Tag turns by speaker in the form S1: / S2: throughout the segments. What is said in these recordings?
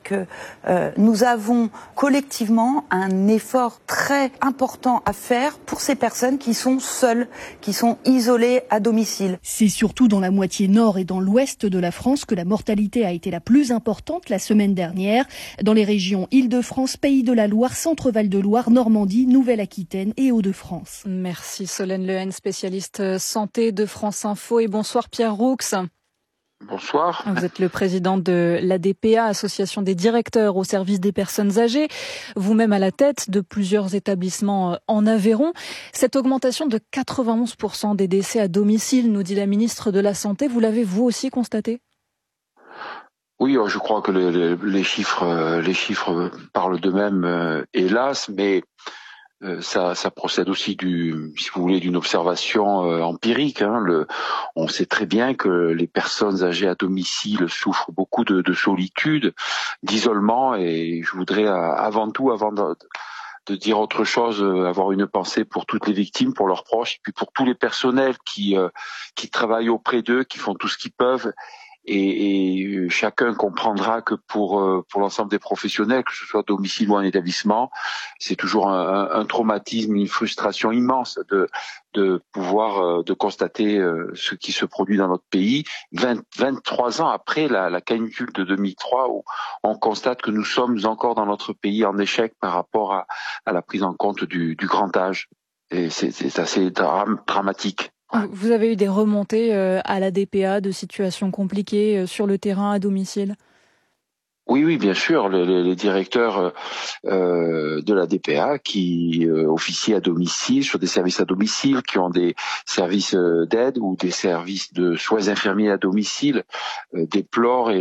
S1: que nous avons collectivement un effort très important à faire pour ces personnes qui sont seules, qui sont isolées à domicile.
S2: C'est surtout dans la moitié nord et dans l'ouest de la France que la mortalité a été la plus importante la semaine dernière. Dans les régions Île-de-France, Pays de la Loire, Centre-Val de Loire, Normandie, Nouvelle-Aquitaine et Hauts-de-France.
S3: Merci Solène Lehen, spécialiste santé de France Info, et bonsoir Pierre Roux.
S4: Bonsoir.
S3: Vous êtes le président de l'ADPA, Association des directeurs au service des personnes âgées, vous-même à la tête de plusieurs établissements en Aveyron. Cette augmentation de 91% des décès à domicile, nous dit la ministre de la Santé, vous l'avez vous aussi constaté ?
S4: Oui, je crois que les chiffres parlent d'eux-mêmes, hélas, mais ça procède aussi si vous voulez, d'une observation empirique. On sait très bien que les personnes âgées à domicile souffrent beaucoup de solitude, d'isolement, et je voudrais avant de dire autre chose, avoir une pensée pour toutes les victimes, pour leurs proches, et puis pour tous les personnels qui travaillent auprès d'eux, qui font tout ce qu'ils peuvent. Et chacun comprendra que pour l'ensemble des professionnels, que ce soit à domicile ou en établissement, c'est toujours un traumatisme, une frustration immense de pouvoir de constater ce qui se produit dans notre pays 23 ans après la canicule de 2003, où on constate que nous sommes encore dans notre pays en échec par rapport à la prise en compte du grand âge, et c'est assez dramatique.
S3: Vous avez eu des remontées à la DPA de situations compliquées sur le terrain à domicile ?
S4: Oui, bien sûr, les directeurs de la DPA qui officient à domicile, sur des services à domicile, qui ont des services d'aide ou des services de soins infirmiers à domicile, déplorent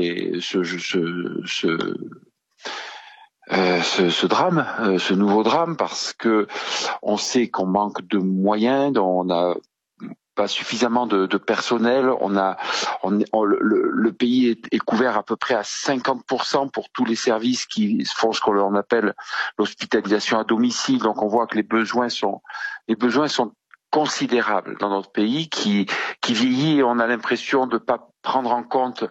S4: ce drame, ce nouveau drame, parce que on sait qu'on manque de moyens, on a pas suffisamment de personnel. Le pays est couvert à peu près à 50% pour tous les services qui font ce qu'on appelle l'hospitalisation à domicile. Donc on voit que les besoins sont considérables dans notre pays qui vieillit, et on a l'impression de pas prendre en compte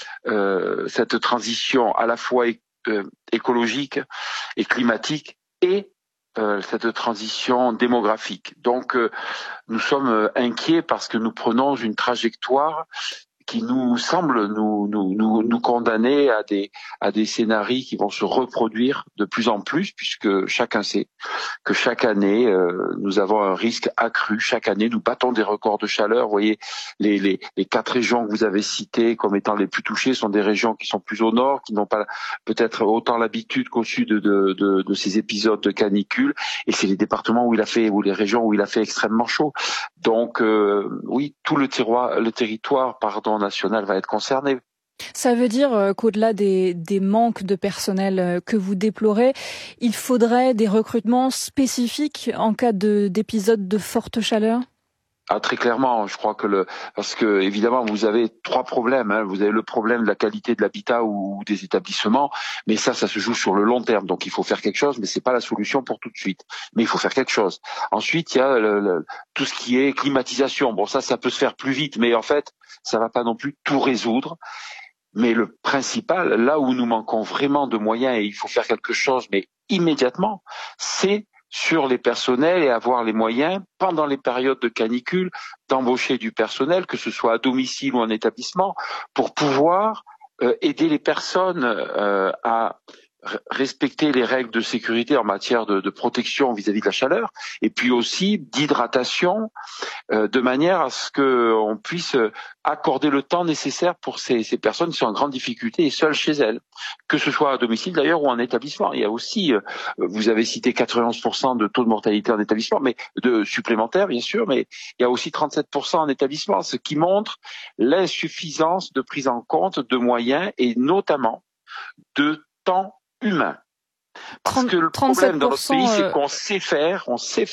S4: cette transition à la fois écologique et climatique, et cette transition démographique. Donc nous sommes inquiets parce que nous prenons une trajectoire qui nous semble nous condamner à des scénarios qui vont se reproduire de plus en plus, puisque chacun sait que chaque année nous avons un risque accru. Chaque année nous battons des records de chaleur. Vous voyez, les 4 régions que vous avez citées comme étant les plus touchées sont des régions qui sont plus au nord, qui n'ont pas peut-être autant l'habitude qu'au sud de ces épisodes de canicule, et c'est les départements ou les régions où il a fait extrêmement chaud. Donc oui, tout le territoire national va être concerné.
S3: Ça veut dire qu'au-delà des manques de personnel que vous déplorez, il faudrait des recrutements spécifiques en cas d'épisodes de forte chaleur ?
S4: Très clairement, je crois parce que évidemment vous avez 3 problèmes. Vous avez le problème de la qualité de l'habitat ou des établissements, mais ça se joue sur le long terme. Donc il faut faire quelque chose, mais c'est pas la solution pour tout de suite. Mais il faut faire quelque chose. Ensuite, il y a tout ce qui est climatisation. Bon, ça peut se faire plus vite, mais en fait, ça va pas non plus tout résoudre. Mais le principal, là où nous manquons vraiment de moyens et il faut faire quelque chose, mais immédiatement, c'est sur les personnels, et avoir les moyens, pendant les périodes de canicule, d'embaucher du personnel, que ce soit à domicile ou en établissement, pour pouvoir aider les personnes à respecter les règles de sécurité en matière de protection vis-à-vis de la chaleur, et puis aussi d'hydratation, de manière à ce qu'on puisse accorder le temps nécessaire pour ces personnes qui sont en grande difficulté et seules chez elles, que ce soit à domicile d'ailleurs ou en établissement. Il y a aussi, vous avez cité 91% de taux de mortalité en établissement, mais de supplémentaires bien sûr, mais il y a aussi 37% en établissement, ce qui montre l'insuffisance de prise en compte de moyens et notamment de temps humain. Parce que le problème dans notre pays, c'est qu'on sait faire.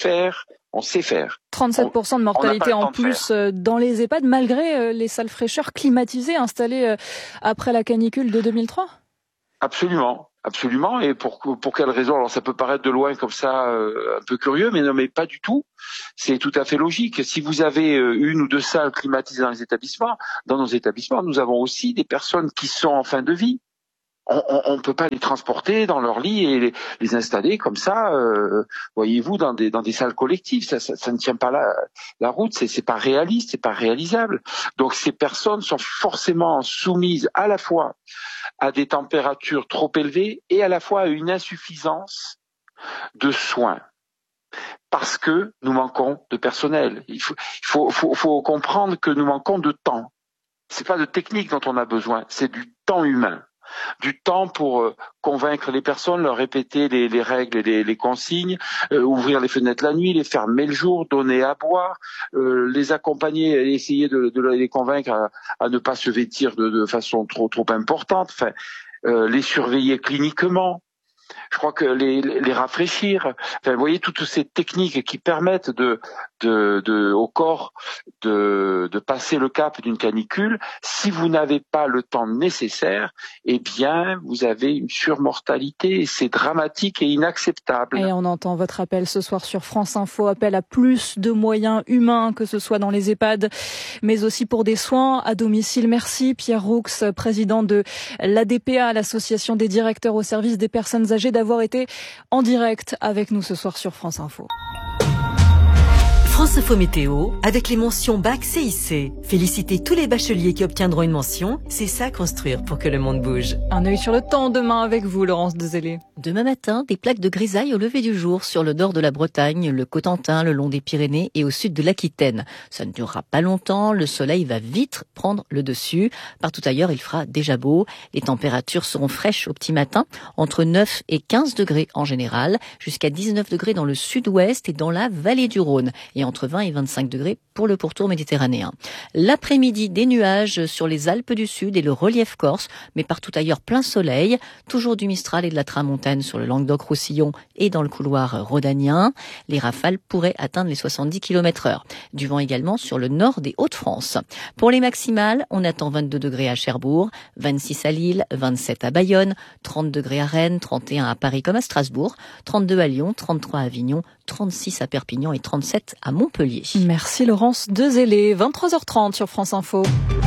S3: 37% de mortalité en plus dans les EHPAD, malgré les salles fraîcheurs climatisées installées après la canicule de 2003 ?
S4: Absolument. Et pour quelle raison ? Alors ça peut paraître de loin comme ça, un peu curieux, mais non, mais pas du tout. C'est tout à fait logique. Si vous avez 1 ou 2 salles climatisées dans nos établissements, nous avons aussi des personnes qui sont en fin de vie. On ne peut pas les transporter dans leur lit et les installer comme ça, voyez-vous, dans des salles collectives. Ça ne tient pas la route, c'est pas réaliste, c'est pas réalisable. Donc ces personnes sont forcément soumises à la fois à des températures trop élevées et à la fois à une insuffisance de soins. Parce que nous manquons de personnel. Il faut comprendre que nous manquons de temps. C'est pas de technique dont on a besoin, c'est du temps humain. Du temps pour convaincre les personnes, leur répéter les règles et les consignes, ouvrir les fenêtres la nuit, les fermer le jour, donner à boire, les accompagner, essayer de les convaincre à ne pas se vêtir de façon trop importante, enfin, les surveiller cliniquement. Je crois que les rafraîchir. Enfin, vous voyez toutes ces techniques qui permettent au corps de passer le cap d'une canicule. Si vous n'avez pas le temps nécessaire, eh bien, vous avez une surmortalité. C'est dramatique et inacceptable.
S3: Et on entend votre appel ce soir sur France Info, appel à plus de moyens humains, que ce soit dans les EHPAD, mais aussi pour des soins à domicile. Merci Pierre Roux, président de l'ADPA, l'association des directeurs au service des personnes âgées, d'avoir été en direct avec nous ce soir sur France Info.
S5: France Info Météo, avec les mentions Bac CIC. Félicitez tous les bacheliers qui obtiendront une mention. C'est ça construire pour que le monde bouge.
S3: Un œil sur le temps demain avec vous, Laurence Dezellé.
S5: Demain matin, des plaques de grisaille au lever du jour sur le nord de la Bretagne, le Cotentin, le long des Pyrénées et au sud de l'Aquitaine. Ça ne durera pas longtemps, le soleil va vite prendre le dessus. Partout ailleurs, il fera déjà beau. Les températures seront fraîches au petit matin, entre 9 et 15 degrés en général, jusqu'à 19 degrés dans le sud-ouest et dans la vallée du Rhône. Et entre 20 et 25 degrés pour le pourtour méditerranéen. L'après-midi, des nuages sur les Alpes du Sud et le relief corse, mais partout ailleurs plein soleil, toujours du Mistral et de la Tramontane sur le Languedoc-Roussillon et dans le couloir rhodanien. Les rafales pourraient atteindre les 70 km/h. Du vent également sur le nord des Hauts-de-France. Pour les maximales, on attend 22 degrés à Cherbourg, 26 à Lille, 27 à Bayonne, 30 degrés à Rennes, 31 à Paris comme à Strasbourg, 32 à Lyon, 33 à Avignon, 36 à Perpignan et 37 à Montpellier.
S3: Merci Laurence Dezellé, 23h30 sur France Info.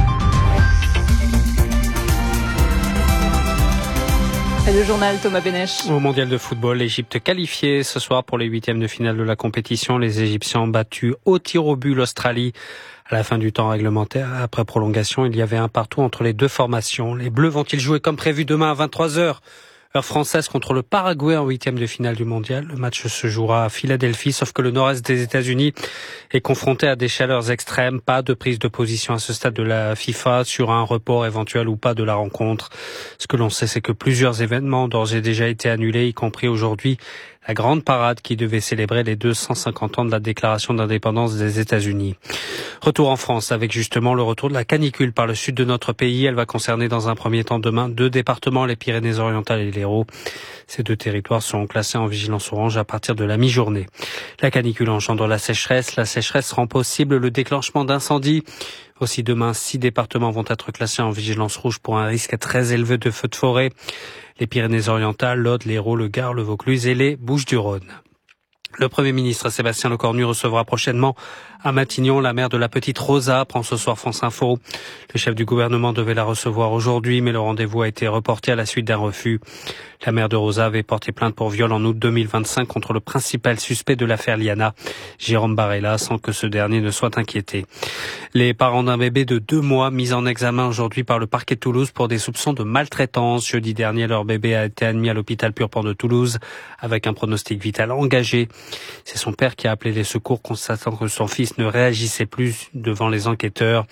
S3: Et le journal Thomas Benech.
S6: Au mondial de football, l'Égypte qualifiée ce soir pour les huitièmes de finale de la compétition. Les Égyptiens ont battu au tir au but l'Australie. À la fin du temps réglementaire, après prolongation, il y avait un partout entre les deux formations. Les Bleus vont-ils jouer comme prévu demain à 23h ? Heure française contre le Paraguay en huitième de finale du mondial. Le match se jouera à Philadelphie, sauf que le nord-est des États-Unis est confronté à des chaleurs extrêmes. Pas de prise de position à ce stade de la FIFA sur un report éventuel ou pas de la rencontre. Ce que l'on sait, c'est que plusieurs événements ont d'ores et déjà été annulés, y compris aujourd'hui la grande parade qui devait célébrer les 250 ans de la déclaration d'indépendance des États-Unis. Retour en France avec justement le retour de la canicule par le sud de notre pays. Elle va concerner dans un premier temps demain 2 départements, les Pyrénées-Orientales et l'Hérault. Ces 2 territoires seront classés en vigilance orange à partir de la mi-journée. La canicule engendre la sécheresse. La sécheresse rend possible le déclenchement d'incendies. Aussi demain, 6 départements vont être classés en vigilance rouge pour un risque très élevé de feux de forêt. Les Pyrénées-Orientales, l'Aude, l'Hérault, le Gard, le Vaucluse et les Bouches-du-Rhône. Le Premier ministre Sébastien Lecornu recevra prochainement à Matignon la mère de la petite Rosa, prend ce soir France Info. Le chef du gouvernement devait la recevoir aujourd'hui, mais le rendez-vous a été reporté à la suite d'un refus. La mère de Rosa avait porté plainte pour viol en août 2025 contre le principal suspect de l'affaire Liana, Jérôme Barella, sans que ce dernier ne soit inquiété. Les parents d'un bébé de 2 mois mis en examen aujourd'hui par le parquet de Toulouse pour des soupçons de maltraitance. Jeudi dernier, leur bébé a été admis à l'hôpital Purpan de Toulouse avec un pronostic vital engagé. C'est son père qui a appelé les secours constatant que son fils ne réagissait plus devant les enquêteurs.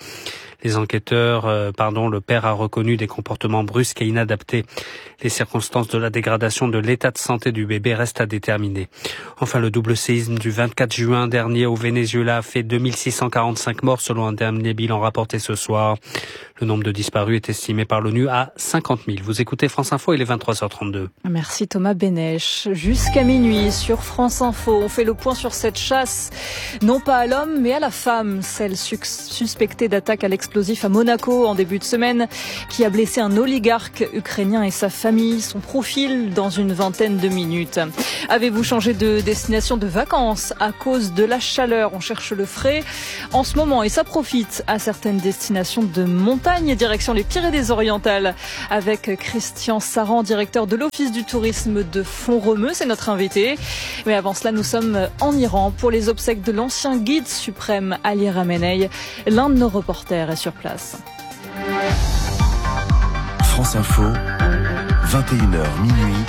S6: Le père a reconnu des comportements brusques et inadaptés. Les circonstances de la dégradation de l'état de santé du bébé restent à déterminer. Enfin, le double séisme du 24 juin dernier au Venezuela a fait 2645 morts selon un dernier bilan rapporté ce soir. Le nombre de disparus est estimé par l'ONU à 50 000. Vous écoutez France Info, il est 23h32.
S3: Merci Thomas Benech. Jusqu'à minuit sur France Info, on fait le point sur cette chasse, non pas à l'homme, mais à la femme, celle suspectée d'attaque à l'explosion explosif à Monaco en début de semaine qui a blessé un oligarque ukrainien et sa famille. Son profil dans une vingtaine de minutes. Avez-vous changé de destination de vacances à cause de la chaleur? On cherche le frais en ce moment et ça profite à certaines destinations de montagne, direction les Pyrénées-Orientales avec Christian Saran, directeur de l'Office du tourisme de Font-Romeu. C'est notre invité. Mais avant cela, nous sommes en Iran pour les obsèques de l'ancien guide suprême Ali Khamenei. L'un de nos reporters est sur place.
S7: France Info, 21h minuit.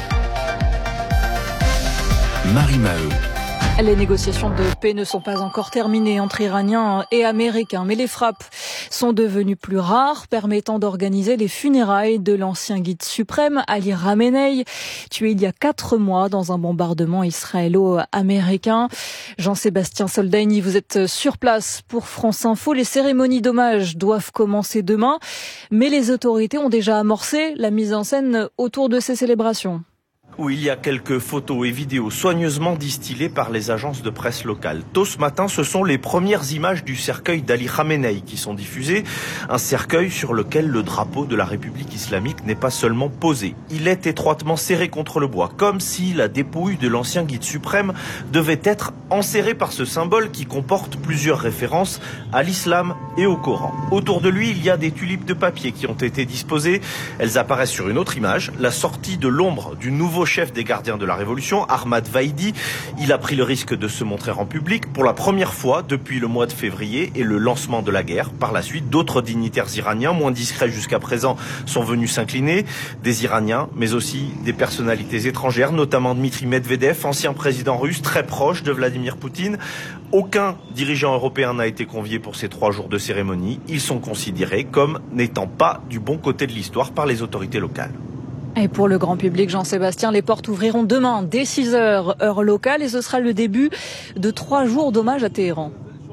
S7: Marie Maheu.
S3: Les négociations de paix ne sont pas encore terminées entre Iraniens et Américains, mais les frappes sont devenues plus rares, permettant d'organiser les funérailles de l'ancien guide suprême Ali Khamenei, tué il y a 4 mois dans un bombardement israélo-américain. Jean-Sébastien Soldani, vous êtes sur place pour France Info. Les cérémonies d'hommage doivent commencer demain, mais les autorités ont déjà amorcé la mise en scène autour de ces célébrations.
S8: Où il y a quelques photos et vidéos soigneusement distillées par les agences de presse locales. Tôt ce matin, ce sont les premières images du cercueil d'Ali Khamenei qui sont diffusées. Un cercueil sur lequel le drapeau de la République islamique n'est pas seulement posé. Il est étroitement serré contre le bois, comme si la dépouille de l'ancien guide suprême devait être enserrée par ce symbole qui comporte plusieurs références à l'islam et au Coran. Autour de lui, il y a des tulipes de papier qui ont été disposées. Elles apparaissent sur une autre image, la sortie de l'ombre du nouveau chef des gardiens de la Révolution, Ahmad Vaidi. Il a pris le risque de se montrer en public pour la première fois depuis le mois de février et le lancement de la guerre. Par la suite, d'autres dignitaires iraniens, moins discrets jusqu'à présent, sont venus s'incliner. Des Iraniens, mais aussi des personnalités étrangères, notamment Dmitri Medvedev, ancien président russe, très proche de Vladimir Poutine. Aucun dirigeant européen n'a été convié pour ces 3 jours de cérémonie. Ils sont considérés comme n'étant pas du bon côté de l'histoire par les autorités locales.
S3: Et pour le grand public, Jean-Sébastien, les portes ouvriront demain dès 6h, heure locale, et ce sera le début de 3 jours d'hommage à Téhéran.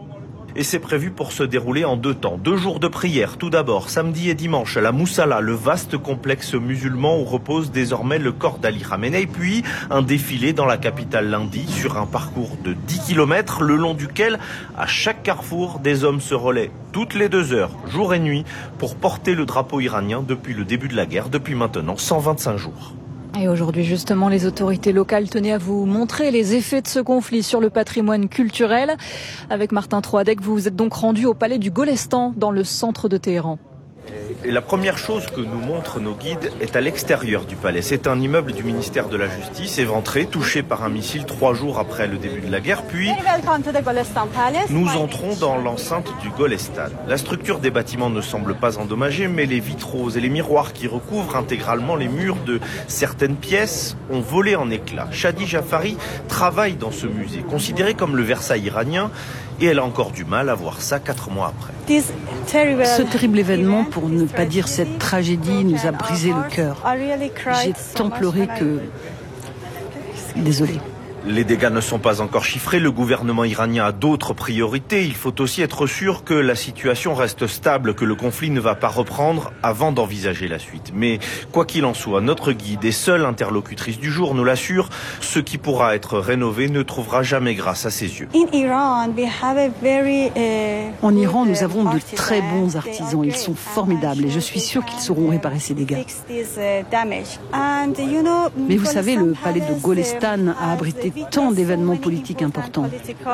S8: Et c'est prévu pour se dérouler en 2 temps. 2 jours de prière. Tout d'abord, samedi et dimanche, à la Moussala, le vaste complexe musulman où repose désormais le corps d'Ali Khamenei. Puis un défilé dans la capitale lundi sur un parcours de 10 km, le long duquel, à chaque carrefour, des hommes se relaient toutes les 2 heures, jour et nuit, pour porter le drapeau iranien depuis le début de la guerre, depuis maintenant 125 jours.
S3: Et aujourd'hui, justement, les autorités locales tenaient à vous montrer les effets de ce conflit sur le patrimoine culturel. Avec Martin Troadec, vous vous êtes donc rendu au palais du Golestan, dans le centre de Téhéran.
S8: Et la première chose que nous montrent nos guides est à l'extérieur du palais. C'est un immeuble du ministère de la Justice, éventré, touché par un missile 3 jours après le début de la guerre. Puis, nous entrons dans l'enceinte du Golestan. La structure des bâtiments ne semble pas endommagée, mais les vitraux et les miroirs qui recouvrent intégralement les murs de certaines pièces ont volé en éclats. Shadi Jafari travaille dans ce musée, considéré comme le Versailles iranien, et elle a encore du mal à voir ça 4 mois après.
S9: Ce terrible événement, pour ne pas dire cette tragédie, nous a brisé le cœur. J'ai tant pleuré que... Désolée.
S8: Les dégâts ne sont pas encore chiffrés. Le gouvernement iranien a d'autres priorités. Il faut aussi être sûr que la situation reste stable, que le conflit ne va pas reprendre avant d'envisager la suite. Mais quoi qu'il en soit, notre guide et seule interlocutrice du jour nous l'assure, ce qui pourra être rénové ne trouvera jamais grâce à ses yeux.
S9: En Iran, nous avons de très bons artisans. Ils sont formidables et je suis sûre qu'ils sauront réparer ces dégâts. Mais vous savez, le palais de Golestan a abrité tant d'événements politiques importants.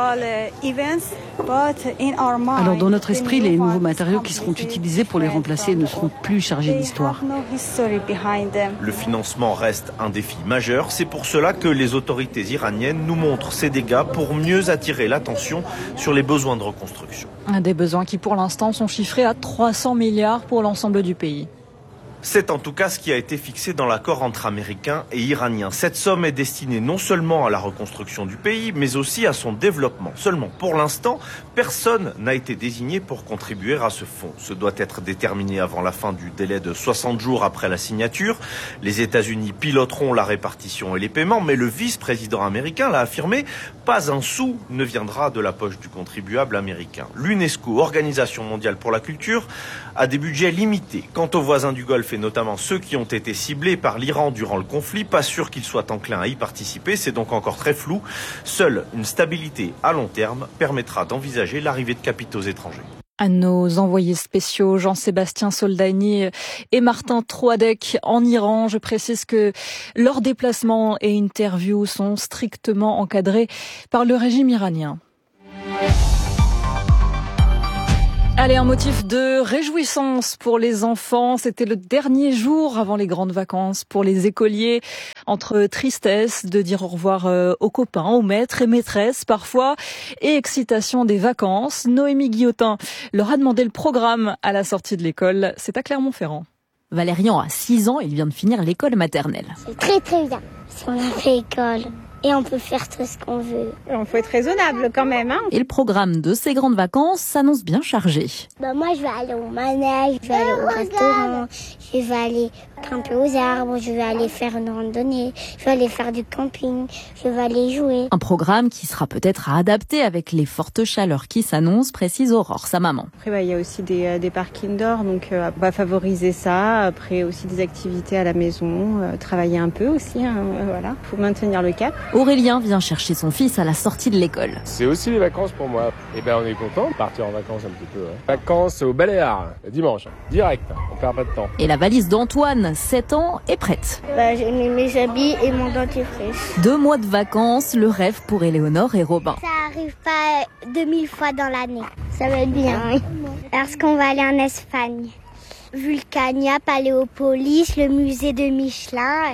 S9: Alors dans notre esprit, les nouveaux matériaux qui seront utilisés pour les remplacer ne seront plus chargés d'histoire.
S8: Le financement reste un défi majeur. C'est pour cela que les autorités iraniennes nous montrent ces dégâts pour mieux attirer l'attention sur les besoins de reconstruction.
S3: Des besoins qui pour l'instant sont chiffrés à 300 milliards pour l'ensemble du pays.
S8: C'est en tout cas ce qui a été fixé dans l'accord entre Américains et Iraniens. Cette somme est destinée non seulement à la reconstruction du pays, mais aussi à son développement. Seulement, pour l'instant, personne n'a été désigné pour contribuer à ce fonds. Ce doit être déterminé avant la fin du délai de 60 jours après la signature. Les États-Unis piloteront la répartition et les paiements, mais le vice-président américain l'a affirmé, pas un sou ne viendra de la poche du contribuable américain. L'UNESCO, Organisation mondiale pour la culture, a des budgets limités. Quant aux voisins du Golfe et notamment ceux qui ont été ciblés par l'Iran durant le conflit, pas sûr qu'ils soient enclins à y participer, c'est donc encore très flou. Seule une stabilité à long terme permettra d'envisager l'arrivée de capitaux étrangers.
S3: À nos envoyés spéciaux Jean-Sébastien Soldani et Martin Troadec en Iran. Je précise que leurs déplacements et interviews sont strictement encadrés par le régime iranien. Allez, un motif de réjouissance pour les enfants. C'était le dernier jour avant les grandes vacances pour les écoliers. Entre tristesse de dire au revoir aux copains, aux maîtres et maîtresses parfois, et excitation des vacances, Noémie Guillotin leur a demandé le programme à la sortie de l'école. C'est à Clermont-Ferrand.
S5: Valérian a 6 ans, il vient de finir l'école maternelle.
S10: C'est très très bien, parce qu'on a fait école. Et on peut faire tout ce qu'on veut.
S11: Il faut être raisonnable quand même.
S5: Et le programme de ces grandes vacances s'annonce bien chargé.
S10: Moi, je vais aller au manège, je vais aller au restaurant, je vais aller grimper aux arbres, je vais aller faire une randonnée, je vais aller faire du camping, je vais aller jouer.
S5: Un programme qui sera peut-être à adapter avec les fortes chaleurs qui s'annoncent, précise Aurore, sa maman.
S11: Après, il y a aussi des parcs indoor, donc on va favoriser ça. Après, aussi des activités à la maison, travailler un peu aussi, voilà, pour maintenir le cap.
S5: Aurélien vient chercher son fils à la sortie de l'école.
S12: C'est aussi les vacances pour moi. Et on est content de partir en vacances un petit peu. Vacances au Baléares, dimanche, direct, on perd pas de temps.
S5: Et la valise d'Antoine, 7 ans, est prête.
S10: J'ai mis mes habits et mon dentifrice.
S5: 2 mois de vacances, le rêve pour Éléonore et Robin.
S10: Ça arrive pas 2000 fois dans l'année. Ça va être bien. Parce qu'on va aller en Espagne. Vulcania, Paléopolis, le musée de Michelin.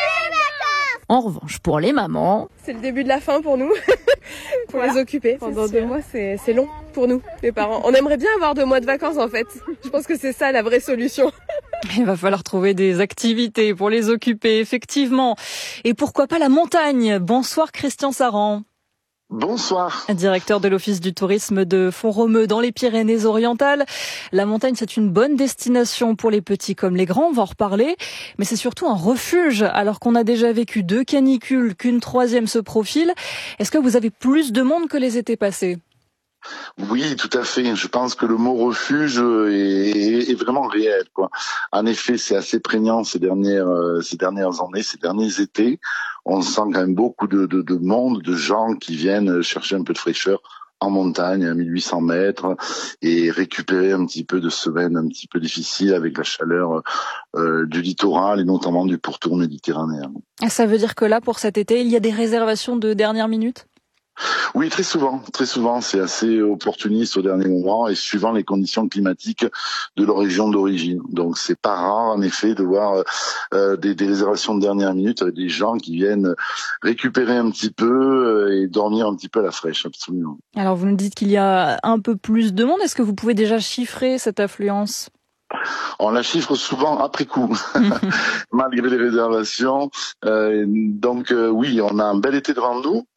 S5: En revanche, pour les mamans...
S13: C'est le début de la fin pour nous, pour les occuper. Pendant 2 mois, c'est long pour nous, les parents. On aimerait bien avoir 2 mois de vacances en fait. Je pense que c'est ça la vraie solution.
S3: Il va falloir trouver des activités pour les occuper, effectivement. Et pourquoi pas la montagne? Bonsoir Christian Saran.
S14: Bonsoir.
S3: Directeur de l'Office du tourisme de Font-Romeu dans les Pyrénées-Orientales. La montagne, c'est une bonne destination pour les petits comme les grands, on va en reparler. Mais c'est surtout un refuge, alors qu'on a déjà vécu 2 canicules, qu'une 3e se profile. Est-ce que vous avez plus de monde que les étés passés ?
S14: Oui, tout à fait. Je pense que le mot refuge est vraiment réel, quoi. En effet, c'est assez prégnant ces dernières années, ces derniers étés. On sent quand même beaucoup de monde, de gens qui viennent chercher un peu de fraîcheur en montagne, à 1800 mètres, et récupérer un petit peu de semaines un petit peu difficiles avec la chaleur du littoral et notamment du pourtour méditerranéen.
S3: Ça veut dire que là, pour cet été, il y a des réservations de dernière minute ?
S14: Oui, très souvent, c'est assez opportuniste au dernier moment et suivant les conditions climatiques de leur région d'origine. Donc c'est pas rare en effet de voir des réservations de dernière minute avec des gens qui viennent récupérer un petit peu et dormir un petit peu à la fraîche, absolument.
S3: Alors vous nous dites qu'il y a un peu plus de monde, est-ce que vous pouvez déjà chiffrer cette affluence ?
S14: On la chiffre souvent après coup, malgré les réservations. Donc oui, on a un bel été devant nous.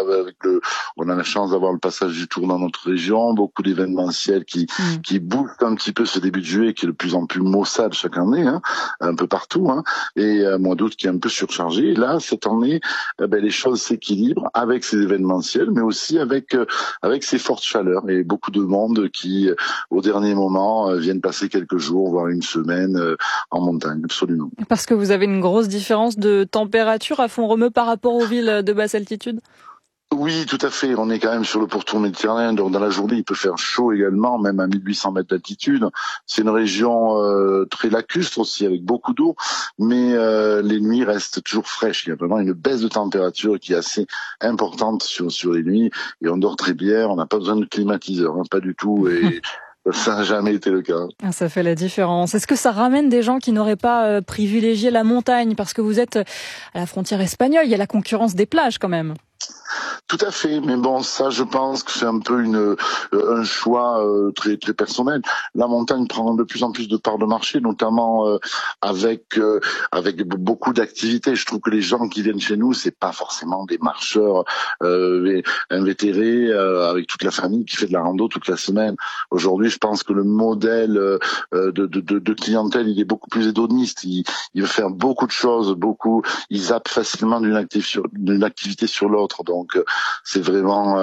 S14: On a la chance d'avoir le passage du Tour dans notre région, beaucoup d'événementiels qui boostent un petit peu ce début de juillet qui est de plus en plus maussade chaque année, un peu partout. Et mois d'août qui est un peu surchargé. Et là, cette année, les choses s'équilibrent avec ces événementiels, mais aussi avec ces fortes chaleurs et beaucoup de monde qui, au dernier moment, viennent passer quelques jours, voire une semaine en montagne, absolument.
S3: Parce que vous avez une grosse différence de température à Font-Romeu par rapport aux villes de basse altitude ?
S14: Oui, tout à fait. On est quand même sur le pourtour méditerranéen, donc dans la journée, il peut faire chaud également, même à 1800 mètres d'altitude. C'est une région très lacustre aussi, avec beaucoup d'eau, mais les nuits restent toujours fraîches. Il y a vraiment une baisse de température qui est assez importante sur les nuits, et on dort très bien, on n'a pas besoin de climatiseur, pas du tout, et ça n'a jamais été le cas.
S3: Ça fait la différence. Est-ce que ça ramène des gens qui n'auraient pas privilégié la montagne parce que vous êtes à la frontière espagnole, il y a la concurrence des plages quand même?
S14: Tout à fait, mais bon, ça, je pense que c'est un peu un choix très très personnel. La montagne prend de plus en plus de parts de marché, notamment avec beaucoup d'activités. Je trouve que les gens qui viennent chez nous, c'est pas forcément des marcheurs invétérés avec toute la famille qui fait de la rando toute la semaine. Aujourd'hui, je pense que le modèle de clientèle, il est beaucoup plus hédoniste. Il veut faire beaucoup de choses, il zappe facilement d'une activité sur l'autre. Donc c'est vraiment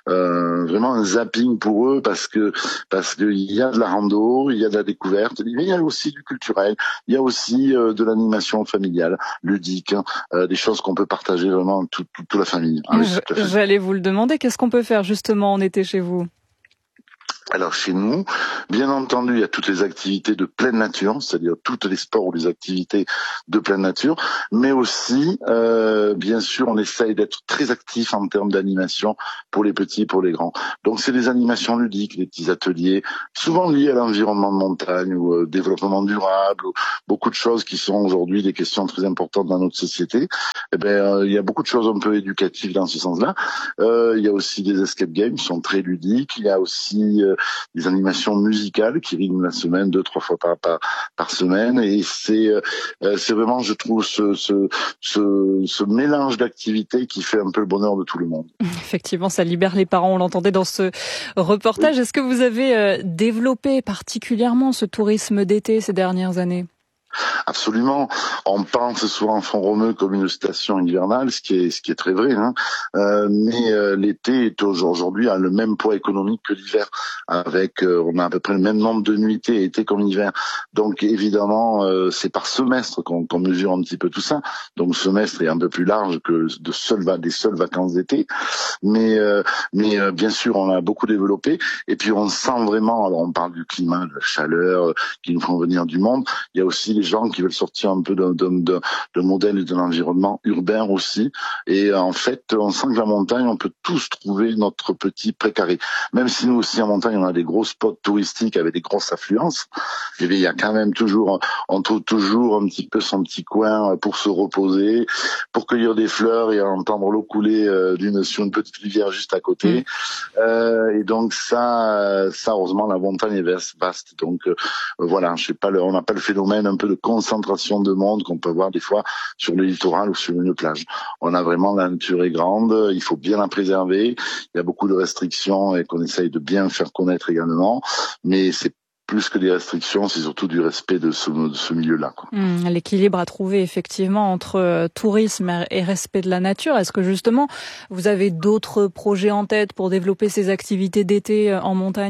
S14: un zapping pour eux parce que il y a de la rando, il y a de la découverte, mais il y a aussi du culturel, il y a aussi de l'animation familiale, ludique, des choses qu'on peut partager vraiment toute la famille.
S3: J'allais vous le demander, qu'est-ce qu'on peut faire justement en été chez vous?
S14: Alors chez nous, bien entendu, il y a toutes les activités de pleine nature, c'est-à-dire toutes les sports ou les activités de pleine nature, mais aussi, bien sûr, on essaye d'être très actif en termes d'animation pour les petits et pour les grands. Donc c'est des animations ludiques, des petits ateliers, souvent liés à l'environnement de montagne ou développement durable, ou beaucoup de choses qui sont aujourd'hui des questions très importantes dans notre société. Eh ben, il y a beaucoup de choses un peu éducatives dans ce sens-là. Il y a aussi des escape games qui sont très ludiques. Il y a aussi des animations musicales qui rythment la semaine 2-3 fois par semaine, et c'est vraiment, je trouve, ce mélange d'activités qui fait un peu le bonheur de tout le monde.
S3: Effectivement, ça libère les parents, on l'entendait dans ce reportage. Oui. Est-ce que vous avez développé particulièrement ce tourisme d'été ces dernières années ?
S14: Absolument. On pense souvent Font-Romeu comme une station hivernale, ce qui est très vrai, hein. Mais l'été est aujourd'hui a le même poids économique que l'hiver, avec on a à peu près le même nombre de nuitées été comme hiver. Donc évidemment, c'est par semestre qu'on mesure un petit peu tout ça. Donc le semestre est un peu plus large que des seules vacances d'été. Mais bien sûr, on a beaucoup développé. Et puis on sent vraiment. Alors on parle du climat, de la chaleur qui nous font venir du monde. Il y a aussi les gens qui veulent sortir un peu de modèle et de l'environnement urbain aussi. Et en fait, on sent que la montagne, on peut tous trouver notre petit précaré. Même si nous aussi en montagne, on a des gros spots touristiques avec des grosses affluences, et bien, il y a quand même toujours, on trouve toujours un petit peu son petit coin pour se reposer, pour cueillir des fleurs et entendre l'eau couler sur une petite rivière juste à côté. Et donc ça, heureusement, la montagne est vaste. Donc voilà, on n'a pas le phénomène un peu de concentration de monde qu'on peut voir des fois sur le littoral ou sur une plage. On a vraiment, la nature est grande, il faut bien la préserver. Il y a beaucoup de restrictions et qu'on essaye de bien faire connaître également, mais c'est plus que des restrictions, c'est surtout du respect de ce milieu-là, quoi.
S3: L'équilibre à trouver effectivement entre tourisme et respect de la nature. Est-ce que justement vous avez d'autres projets en tête pour développer ces activités d'été en montagne ?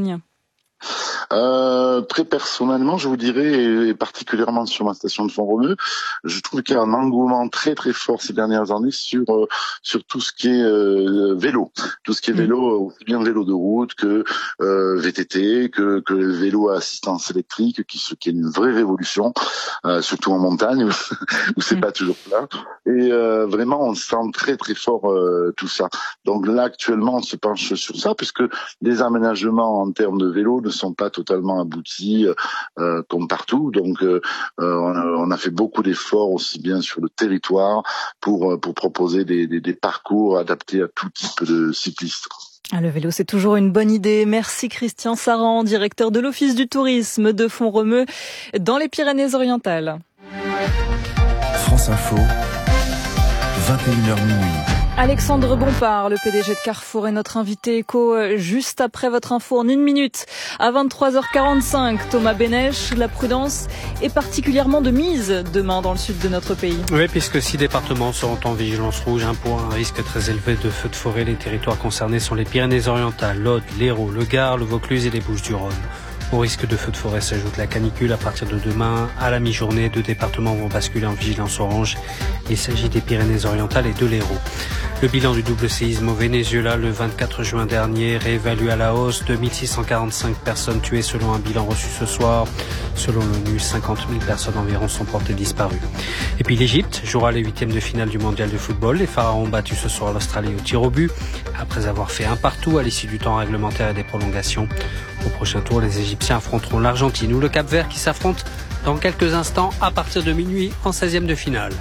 S14: Très personnellement, je vous dirais, et particulièrement sur ma station de Font-Romeu, je trouve qu'il y a un engouement très très fort ces dernières années sur tout ce qui est vélo, tout ce qui est vélo, aussi bien vélo de route que VTT, que vélo à assistance électrique, qui est une vraie révolution, surtout en montagne où c'est pas toujours plat. Et vraiment, on sent très très fort tout ça. Donc là, actuellement, on se penche sur ça, puisque les aménagements en termes de vélo ne sont pas totalement aboutis comme partout. Donc on a fait beaucoup d'efforts aussi bien sur le territoire pour proposer des parcours adaptés à tout type de cyclistes.
S3: Le vélo, c'est toujours une bonne idée. Merci Christian Saran, directeur de l'Office du tourisme de Font-Romeu dans les Pyrénées-Orientales.
S7: France Info, 21h minuit.
S3: Alexandre Bompard, le PDG de Carrefour, est notre invité éco juste après votre info en 1 minute. À 23h45, Thomas Bénèche, la prudence est particulièrement de mise demain dans le sud de notre pays.
S6: Oui, puisque 6 départements seront en vigilance rouge, pour un risque très élevé de feux de forêt. Les territoires concernés sont les Pyrénées-Orientales, l'Aude, l'Hérault, le Gard, le Vaucluse et les Bouches-du-Rhône. Au risque de feux de forêt s'ajoute la canicule. À partir de demain, à la mi-journée, 2 départements vont basculer en vigilance orange. Il s'agit des Pyrénées-Orientales et de l'Hérault. Le bilan du double séisme au Venezuela le 24 juin dernier réévalué à la hausse. 2645 personnes tuées selon un bilan reçu ce soir. Selon l'ONU, 50 000 personnes environ sont portées disparues. Et puis l'Égypte jouera les 8e de finale du mondial de football. Les Pharaons ont battu ce soir l'Australie au tir au but, après avoir fait 1-1 à l'issue du temps réglementaire et des prolongations. Au prochain tour, les Égyptiens affronteront l'Argentine ou le Cap-Vert qui s'affrontent dans quelques instants à partir de minuit en 16e de finale.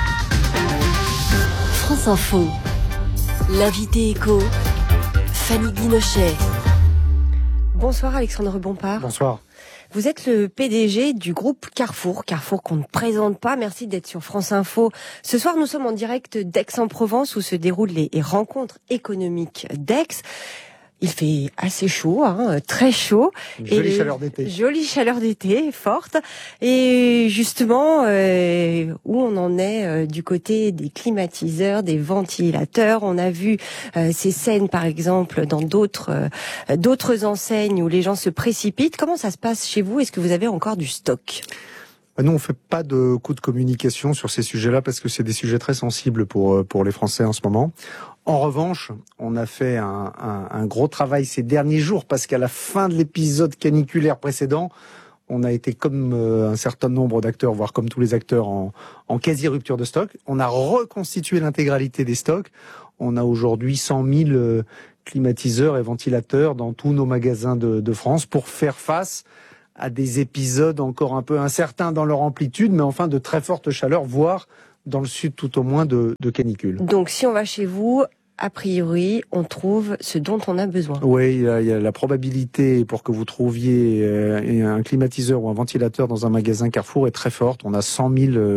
S15: France Info, l'invité éco, Fanny Guinochet.
S16: Bonsoir Alexandre Bompard.
S17: Bonsoir.
S16: Vous êtes le PDG du groupe Carrefour qu'on ne présente pas. Merci d'être sur France Info. Ce soir, nous sommes en direct d'Aix-en-Provence où se déroulent les rencontres économiques d'Aix. Il fait assez chaud, très chaud.
S17: Jolie chaleur d'été.
S16: Jolie chaleur d'été, forte. Et justement, où on en est du côté des climatiseurs, des ventilateurs. On a vu ces scènes, par exemple, dans d'autres enseignes où les gens se précipitent. Comment ça se passe chez vous ? Est-ce que vous avez encore du stock ?
S17: Nous, on fait pas de coup de communication sur ces sujets-là parce que c'est des sujets très sensibles pour les Français en ce moment. En revanche, on a fait un gros travail ces derniers jours parce qu'à la fin de l'épisode caniculaire précédent, on a été comme un certain nombre d'acteurs, voire comme tous les acteurs, en quasi-rupture de stock. On a reconstitué l'intégralité des stocks. On a aujourd'hui 100 000 climatiseurs et ventilateurs dans tous nos magasins de France pour faire face à des épisodes encore un peu incertains dans leur amplitude, mais enfin de très forte chaleur, voire dans le sud tout au moins de canicule.
S16: Donc si on va chez vous, a priori, on trouve ce dont on a besoin.
S17: Oui, il y a la probabilité pour que vous trouviez un climatiseur ou un ventilateur dans un magasin Carrefour est très forte. On a 100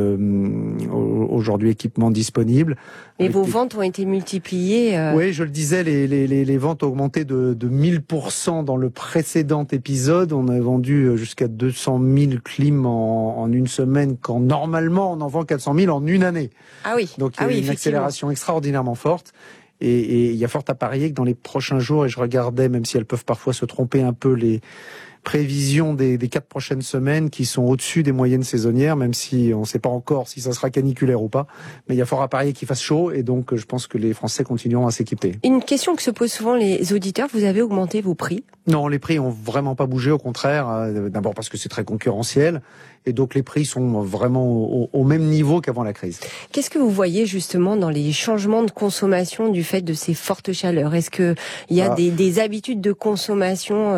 S17: 000 aujourd'hui équipements disponibles.
S16: Et vos ventes ont été multipliées.
S17: Oui, je le disais, les ventes ont augmenté de 1000% dans le précédent épisode. On a vendu jusqu'à 200 000 clims en une semaine, quand normalement on en vend 400 000 en une année.
S16: Ah oui.
S17: Donc il y a une accélération extraordinairement forte. Et il y a fort à parier que dans les prochains jours, et je regardais, même si elles peuvent parfois se tromper un peu, les prévisions des 4 prochaines semaines qui sont au-dessus des moyennes saisonnières, même si on ne sait pas encore si ça sera caniculaire ou pas. Mais il y a fort à parier qu'il fasse chaud, et donc je pense que les Français continueront à s'équiper.
S16: Une question que se posent souvent les auditeurs, vous avez augmenté vos prix ?
S17: Non, les prix ont vraiment pas bougé, au contraire. D'abord parce que c'est très concurrentiel, et donc les prix sont vraiment au même niveau qu'avant la crise.
S16: Qu'est-ce que vous voyez justement dans les changements de consommation du fait de ces fortes chaleurs ? Est-ce que il y a des habitudes de consommation ?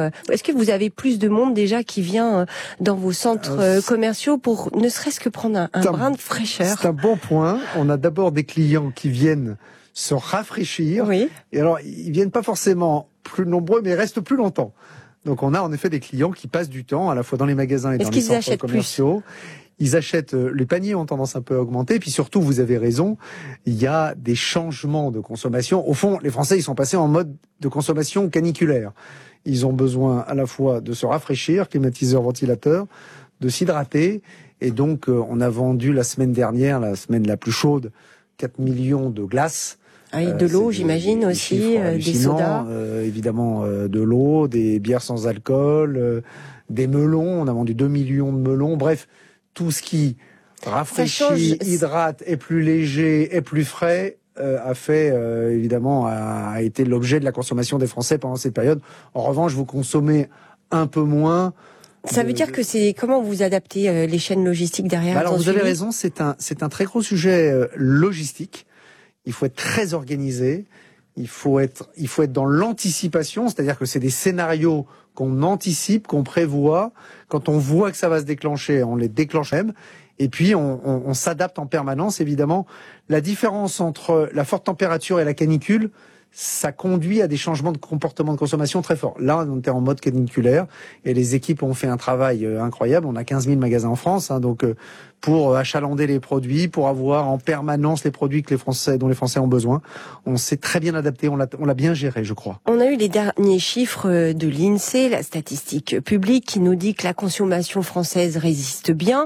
S16: Est-ce que vous avez plus de monde déjà qui vient dans vos centres commerciaux pour ne serait-ce que prendre un brin de fraîcheur ?
S17: C'est un bon point. On a d'abord des clients qui viennent se rafraîchir.
S16: Oui.
S17: Et alors, ils viennent pas forcément plus nombreux, mais restent plus longtemps. Donc on a en effet des clients qui passent du temps, à la fois dans les magasins et dans les centres commerciaux. Ils achètent, les paniers ont tendance un peu à augmenter, puis surtout, vous avez raison, il y a des changements de consommation. Au fond, les Français, ils sont passés en mode de consommation caniculaire. Ils ont besoin à la fois de se rafraîchir, climatiseur, ventilateur, de s'hydrater. Et donc, on a vendu la semaine dernière, la semaine la plus chaude, 4 millions de glaces.
S16: Ah, de l'eau, j'imagine aussi, des sodas.
S17: Évidemment, de l'eau, des bières sans alcool, des melons. On a vendu 2 millions de melons. Bref, tout ce qui rafraîchit, hydrate, est plus léger, est plus frais, a fait, évidemment, a été l'objet de la consommation des Français pendant cette période. En revanche, vous consommez un peu moins.
S16: Ça veut dire que c'est comment vous adaptez les chaînes logistiques derrière.
S17: Alors vous avez raison, c'est un très gros sujet logistique. Il faut être très organisé. Il faut être dans l'anticipation, c'est-à-dire que c'est des scénarios qu'on anticipe, qu'on prévoit. Quand on voit que ça va se déclencher, on les déclenche même. Et puis on s'adapte en permanence. Évidemment, la différence entre la forte température et la canicule, ça conduit à des changements de comportement de consommation très forts. Là, on était en mode caniculaire et les équipes ont fait un travail incroyable. On a 15 000 magasins en France, donc pour achalander les produits, pour avoir en permanence les produits dont les Français ont besoin. On s'est très bien adapté, on l'a bien géré, je crois.
S16: On a eu les derniers chiffres de l'INSEE, la statistique publique, qui nous dit que la consommation française résiste bien,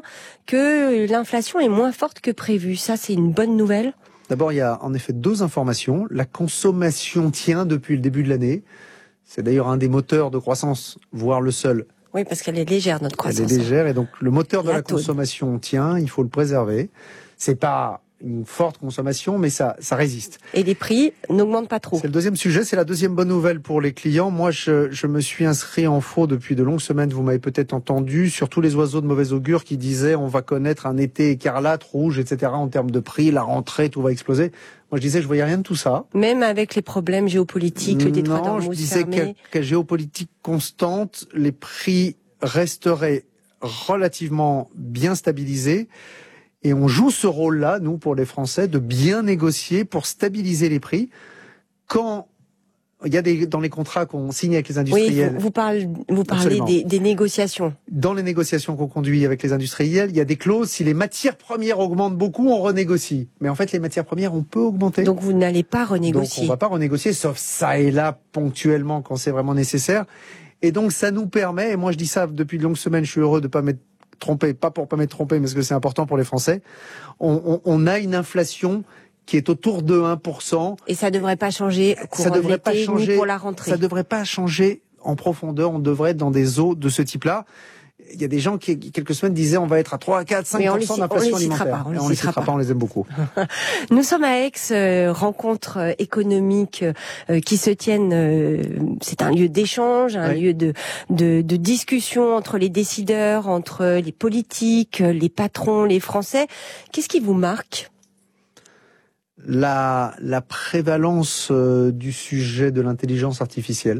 S16: que l'inflation est moins forte que prévu. Ça, c'est une bonne nouvelle ?
S17: D'abord, il y a en effet 2 informations. La consommation tient depuis le début de l'année. C'est d'ailleurs un des moteurs de croissance, voire le seul.
S16: Oui, parce qu'elle est légère, notre croissance.
S17: Elle est légère, et donc le moteur de la consommation tient, il faut le préserver. C'est pas une forte consommation, mais ça résiste.
S16: Et les prix n'augmentent pas trop.
S17: C'est le deuxième sujet, c'est la deuxième bonne nouvelle pour les clients. Moi, je me suis inscrit en faux depuis de longues semaines, vous m'avez peut-être entendu, sur tous les oiseaux de mauvais augure qui disaient on va connaître un été écarlate, rouge, etc. en termes de prix, la rentrée, tout va exploser. Moi, je disais, je voyais rien de tout ça.
S16: Même avec les problèmes géopolitiques, le détroit d'Ormuz fermé.
S17: Non, je disais qu'à géopolitique constante, les prix resteraient relativement bien stabilisés. Et on joue ce rôle-là, nous, pour les Français, de bien négocier pour stabiliser les prix. Quand il y a dans les contrats qu'on signe avec les industriels.
S16: Oui, vous parlez des négociations.
S17: Dans les négociations qu'on conduit avec les industriels, il y a des clauses. Si les matières premières augmentent beaucoup, on renégocie. Mais en fait, les matières premières, on peut augmenter.
S16: Donc vous n'allez pas renégocier.
S17: Donc on va pas renégocier, sauf ça et là, ponctuellement, quand c'est vraiment nécessaire. Et donc ça nous permet, et moi je dis ça depuis de longues semaines, je suis heureux de pas m'être trompé, pas pour pas m'être trompé, mais parce que c'est important pour les Français. On a une inflation qui est autour de 1%.
S16: Et ça devrait pas changer courant de l'été, ni pour la rentrée.
S17: Ça devrait pas changer en profondeur. On devrait être dans des eaux de ce type-là. il y a des gens qui, quelques semaines, disaient on va être à 3, 4, 5% d'inflation alimentaire. On les citera pas, on les aime beaucoup.
S16: Nous sommes à Aix, rencontres économiques qui se tiennent. C'est un lieu d'échange, un lieu de discussion entre les décideurs, entre les politiques, les patrons, les Français. Qu'est-ce qui vous marque ?
S17: La prévalence du sujet de l'intelligence artificielle,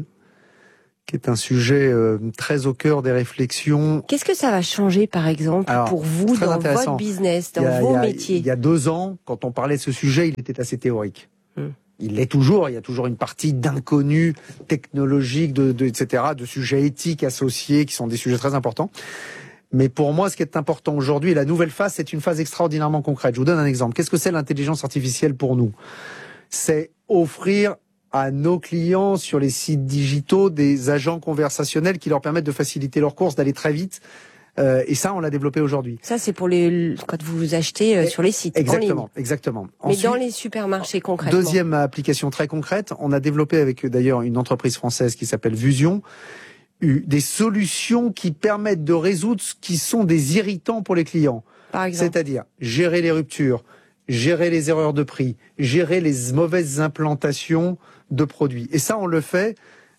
S17: qui est un sujet très au cœur des réflexions.
S16: Qu'est-ce que ça va changer, par exemple, pour vous, dans votre business, dans vos métiers ?
S17: Il y a 2 ans, quand on parlait de ce sujet, il était assez théorique. Il l'est toujours, il y a toujours une partie d'inconnus technologiques, etc., de sujets éthiques associés, qui sont des sujets très importants. Mais pour moi, ce qui est important aujourd'hui, la nouvelle phase, c'est une phase extraordinairement concrète. Je vous donne un exemple. Qu'est-ce que c'est l'intelligence artificielle pour nous ? C'est offrir à nos clients sur les sites digitaux des agents conversationnels qui leur permettent de faciliter leurs courses, d'aller très vite. Et ça, on l'a développé aujourd'hui.
S16: Ça, c'est pour quand vous achetez sur les sites.
S17: Exactement,
S16: en ligne.
S17: exactement.
S16: Mais ensuite, dans les supermarchés, concrètement.
S17: Deuxième application très concrète, on a développé avec d'ailleurs une entreprise française qui s'appelle Vusion, des solutions qui permettent de résoudre ce qui sont des irritants pour les clients.
S16: Par exemple.
S17: C'est-à-dire gérer les ruptures, gérer les erreurs de prix, gérer les mauvaises implantations de produits. Et ça, on le fait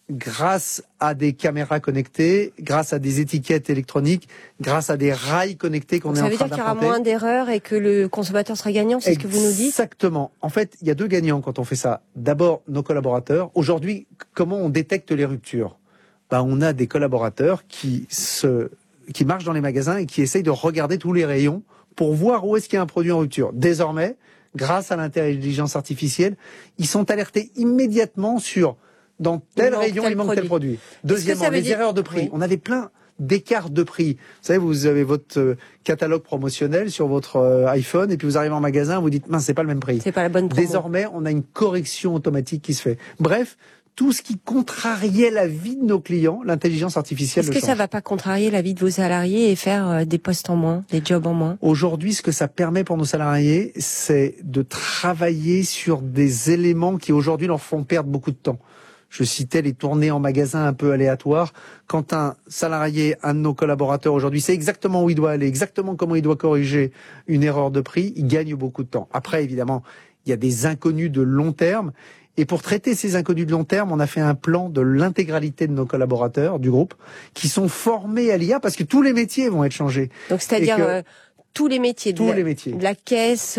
S17: grâce à des caméras connectées, grâce à des étiquettes électroniques, grâce à des rails connectés qu'on est en train d'implanter.
S16: Ça veut dire qu'il y aura moins d'erreurs et que le consommateur sera gagnant, c'est ce que vous nous dites ?
S17: Exactement. En fait, il y a 2 gagnants quand on fait ça. D'abord, nos collaborateurs. Aujourd'hui, comment on détecte les ruptures ? On a des collaborateurs qui marchent dans les magasins et qui essayent de regarder tous les rayons pour voir où est-ce qu'il y a un produit en rupture. Désormais, grâce à l'intelligence artificielle, ils sont alertés immédiatement sur dans tel rayon il manque tel produit. Deuxièmement, les erreurs de prix. Oui. On avait plein d'écarts de prix. Vous savez, vous avez votre catalogue promotionnel sur votre iPhone et puis vous arrivez en magasin, vous dites mince, c'est pas le même prix.
S16: C'est pas la bonne promo.
S17: Désormais, on a une correction automatique qui se fait. Bref, tout ce qui contrariait la vie de nos clients, l'intelligence artificielle le change.
S16: Est-ce que ça va pas contrarier la vie de vos salariés et faire des postes en moins, des jobs en moins ?
S17: Aujourd'hui, ce que ça permet pour nos salariés, c'est de travailler sur des éléments qui aujourd'hui leur font perdre beaucoup de temps. Je citais les tournées en magasin un peu aléatoires. Quand un salarié, un de nos collaborateurs aujourd'hui, sait exactement où il doit aller, exactement comment il doit corriger une erreur de prix, il gagne beaucoup de temps. Après, évidemment, il y a des inconnus de long terme. Et pour traiter ces inconnus de long terme, on a fait un plan de l'intégralité de nos collaborateurs du groupe qui sont formés à l'IA parce que tous les métiers vont être changés.
S16: Donc c'est-à-dire tous les métiers, de la caisse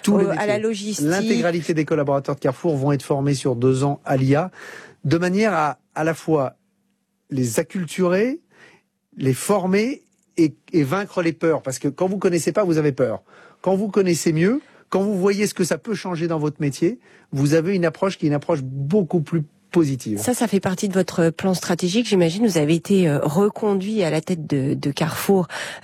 S16: à la logistique.
S17: L'intégralité des collaborateurs de Carrefour vont être formés sur 2 ans à l'IA de manière à la fois les acculturer, les former et vaincre les peurs. Parce que quand vous connaissez pas, vous avez peur. Quand vous connaissez mieux, quand vous voyez ce que ça peut changer dans votre métier, vous avez une approche qui est une approche beaucoup plus positive.
S16: Ça fait partie de votre plan stratégique, j'imagine. Vous avez été reconduit à la tête de Carrefour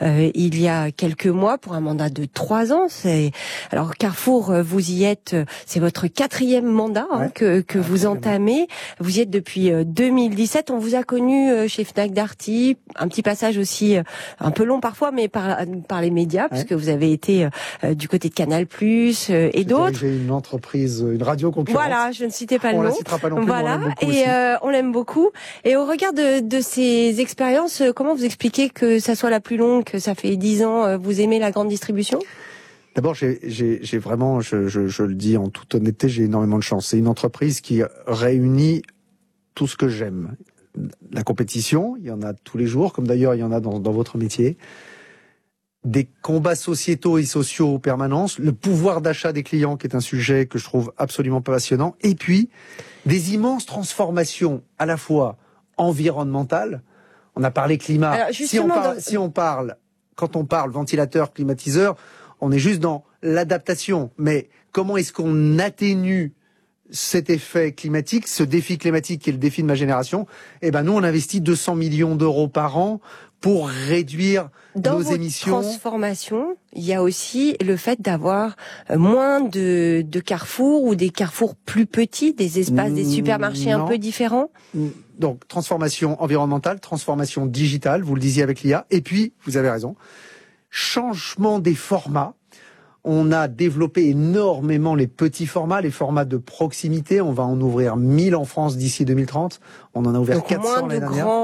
S16: il y a quelques mois pour un mandat de 3 ans. Alors Carrefour, vous y êtes, c'est votre 4e mandat que vous entamez. Vous y êtes depuis 2017. On vous a connu chez Fnac Darty, un petit passage aussi un peu long parfois, mais par les médias, puisque vous avez été du côté de Canal+, et d'autres.
S17: J'ai une entreprise, une radio concurrente.
S16: Voilà, je ne citais pas le nom.
S17: On la citera pas non plus.
S16: Voilà. On l'aime beaucoup. Et au regard de ces expériences, comment vous expliquez que ça soit la plus longue, que ça fait 10 ans, vous aimez la grande distribution ?
S17: D'abord, j'ai vraiment, je le dis en toute honnêteté, j'ai énormément de chance. C'est une entreprise qui réunit tout ce que j'aime. La compétition, il y en a tous les jours, comme d'ailleurs il y en a dans votre métier. Des combats sociétaux et sociaux en permanence, le pouvoir d'achat des clients qui est un sujet que je trouve absolument passionnant, et puis des immenses transformations à la fois environnementales. On a parlé climat.
S16: Alors,
S17: quand on parle ventilateur, climatiseur, on est juste dans l'adaptation. Mais comment est-ce qu'on atténue cet effet climatique, ce défi climatique qui est le défi de ma génération? Nous, on investit 200 millions d'euros par an pour réduire nos émissions.
S16: Dans votre transformation, il y a aussi le fait d'avoir moins de carrefours ou des carrefours plus petits, des espaces, des supermarchés un peu différents.
S17: Donc, transformation environnementale, transformation digitale, vous le disiez avec l'IA, et puis, vous avez raison, changement des formats. On a développé énormément les petits formats, les formats de proximité. On va en ouvrir 1000 en France d'ici 2030. On en a ouvert 400 l'année dernière.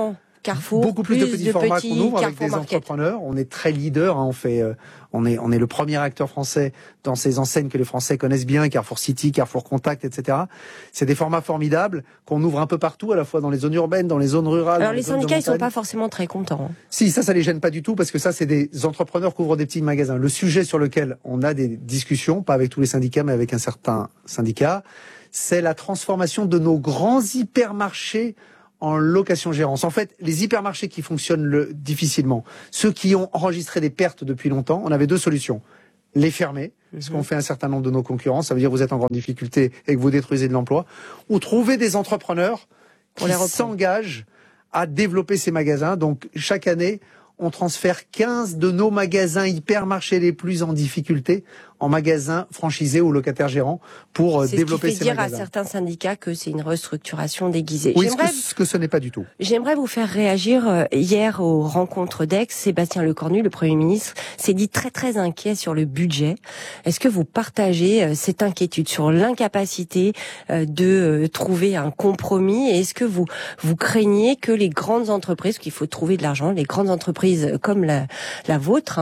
S16: Carrefour,
S17: beaucoup plus de petits formats qu'on ouvre avec
S16: Carrefour
S17: des
S16: Market.
S17: entrepreneurs. On est très leader, hein, on est le premier acteur français dans ces enseignes que les Français connaissent bien, Carrefour City, Carrefour Contact, etc. C'est des formats formidables qu'on ouvre un peu partout, à la fois dans les zones urbaines, dans les zones rurales.
S16: Alors les syndicats, ils sont pas forcément très contents.
S17: Si, ça les gêne pas du tout, parce que ça, c'est des entrepreneurs qui ouvrent des petits magasins. Le sujet sur lequel on a des discussions, pas avec tous les syndicats, mais avec un certain syndicat, c'est la transformation de nos grands hypermarchés en location-gérance. En fait, les hypermarchés qui fonctionnent difficilement, ceux qui ont enregistré des pertes depuis longtemps, on avait deux solutions. Les fermer, ce qu'ont fait un certain nombre de nos concurrents, ça veut dire que vous êtes en grande difficulté et que vous détruisez de l'emploi, ou trouver des entrepreneurs qui s'engagent à développer ces magasins. Donc, chaque année, on transfère 15 de nos magasins hypermarchés les plus en difficulté en magasins franchisés ou locataires gérants pour développer ces magasins. C'est ce qui fait dire à
S16: certains syndicats que c'est une restructuration déguisée.
S17: Oui, ce que ce n'est pas du tout.
S16: J'aimerais vous faire réagir. Hier, aux rencontres d'Aix, Sébastien Lecornu, le Premier ministre, s'est dit très très inquiet sur le budget. Est-ce que vous partagez cette inquiétude sur l'incapacité de trouver un compromis? Et est-ce que vous craignez que les grandes entreprises, qu'il faut trouver de l'argent, les grandes entreprises comme la vôtre,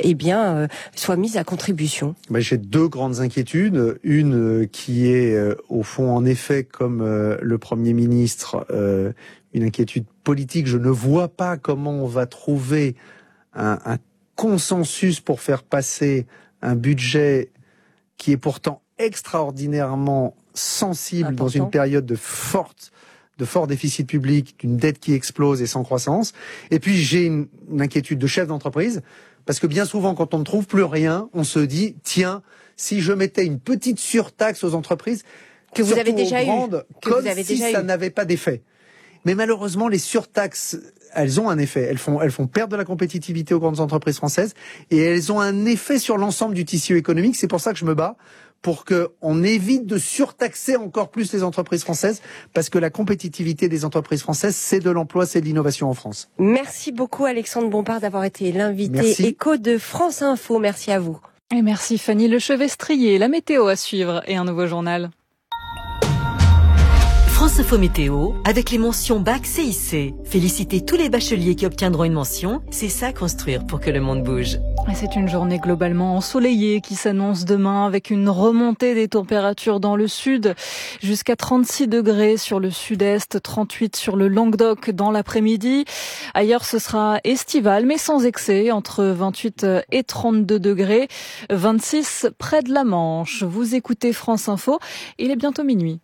S16: soient mises à contribution?
S17: J'ai deux grandes inquiétudes. Une qui est, au fond, en effet, comme le Premier ministre, une inquiétude politique. Je ne vois pas comment on va trouver un consensus pour faire passer un budget qui est pourtant extraordinairement sensible dans une période de fort déficit public, d'une dette qui explose et sans croissance. Et puis j'ai une inquiétude de chef d'entreprise, parce que bien souvent, quand on ne trouve plus rien, on se dit, tiens, si je mettais une petite surtaxe aux entreprises,
S16: que vous avez déjà eu,
S17: comme si ça n'avait pas d'effet. Mais malheureusement, les surtaxes, elles ont un effet. Elles font perdre de la compétitivité aux grandes entreprises françaises, et elles ont un effet sur l'ensemble du tissu économique. C'est pour ça que je me bats pour qu'on évite de surtaxer encore plus les entreprises françaises, parce que la compétitivité des entreprises françaises, c'est de l'emploi, c'est de l'innovation en France.
S16: Merci beaucoup Alexandre Bompard d'avoir été l'invité écho de France Info. Merci à vous.
S3: Et merci Fanny Lechevestrier. La météo à suivre et un nouveau journal.
S15: France Info Météo, avec les mentions Bac CIC. Félicitez tous les bacheliers qui obtiendront une mention. C'est ça construire pour que le monde bouge.
S3: Et c'est une journée globalement ensoleillée qui s'annonce demain, avec une remontée des températures dans le sud, jusqu'à 36 degrés sur le sud-est, 38 sur le Languedoc dans l'après-midi. Ailleurs, ce sera estival, mais sans excès, entre 28 et 32 degrés, 26 près de la Manche. Vous écoutez France Info, il est bientôt minuit.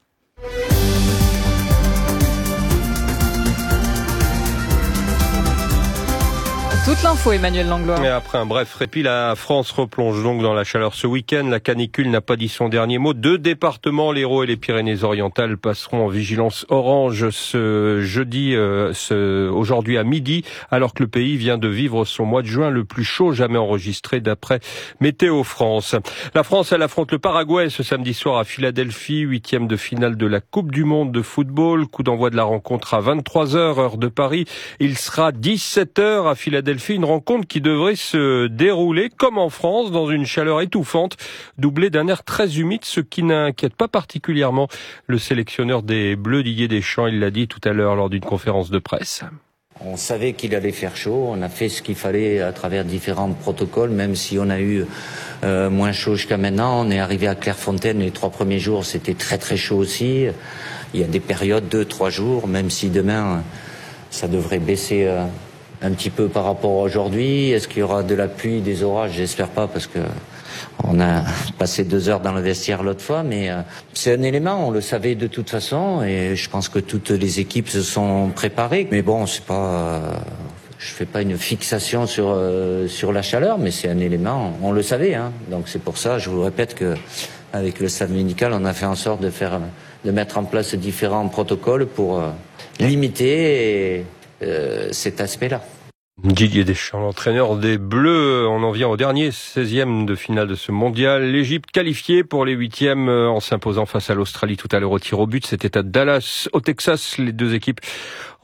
S3: Toute l'info, Emmanuel Langlois.
S18: Mais après un bref répit, la France replonge donc dans la chaleur ce week-end. La canicule n'a pas dit son dernier mot. 2 départements, l'Hérault et les Pyrénées-Orientales, passeront en vigilance orange ce jeudi, aujourd'hui à midi, alors que le pays vient de vivre son mois de juin le plus chaud jamais enregistré d'après Météo France. La France, elle affronte le Paraguay ce samedi soir à Philadelphie, 8e de finale de la Coupe du Monde de football. Coup d'envoi de la rencontre à 23h, heure de Paris. Il sera 17h à Philadelphie. Une rencontre qui devrait se dérouler comme en France, dans une chaleur étouffante, doublée d'un air très humide, ce qui n'inquiète pas particulièrement le sélectionneur des Bleus, Didier Deschamps. Il l'a dit tout à l'heure lors d'une conférence de presse.
S19: On savait qu'il allait faire chaud, on a fait ce qu'il fallait à travers différents protocoles, même si on a eu moins chaud jusqu'à maintenant. On est arrivé à Clairefontaine, les 3 premiers jours c'était très très chaud aussi. Il y a des périodes 2-3 jours, même si demain ça devrait baisser un petit peu par rapport à aujourd'hui. Est-ce qu'il y aura de la pluie, des orages? J'espère pas, parce que on a passé 2 heures dans le vestiaire l'autre fois, mais c'est un élément, on le savait de toute façon, et je pense que toutes les équipes se sont préparées. Mais bon, c'est pas, je fais pas une fixation sur la chaleur, mais c'est un élément, on le savait, hein. Donc c'est pour ça, je vous répète que avec le staff médical, on a fait en sorte de mettre en place différents protocoles pour limiter cet aspect-là.
S18: Didier Deschamps, l'entraîneur des Bleus. On en vient au dernier 16e de finale de ce mondial. L'Égypte qualifiée pour les 8e en s'imposant face à l'Australie tout à l'heure au tir au but. C'était à Dallas, au Texas. Les deux équipes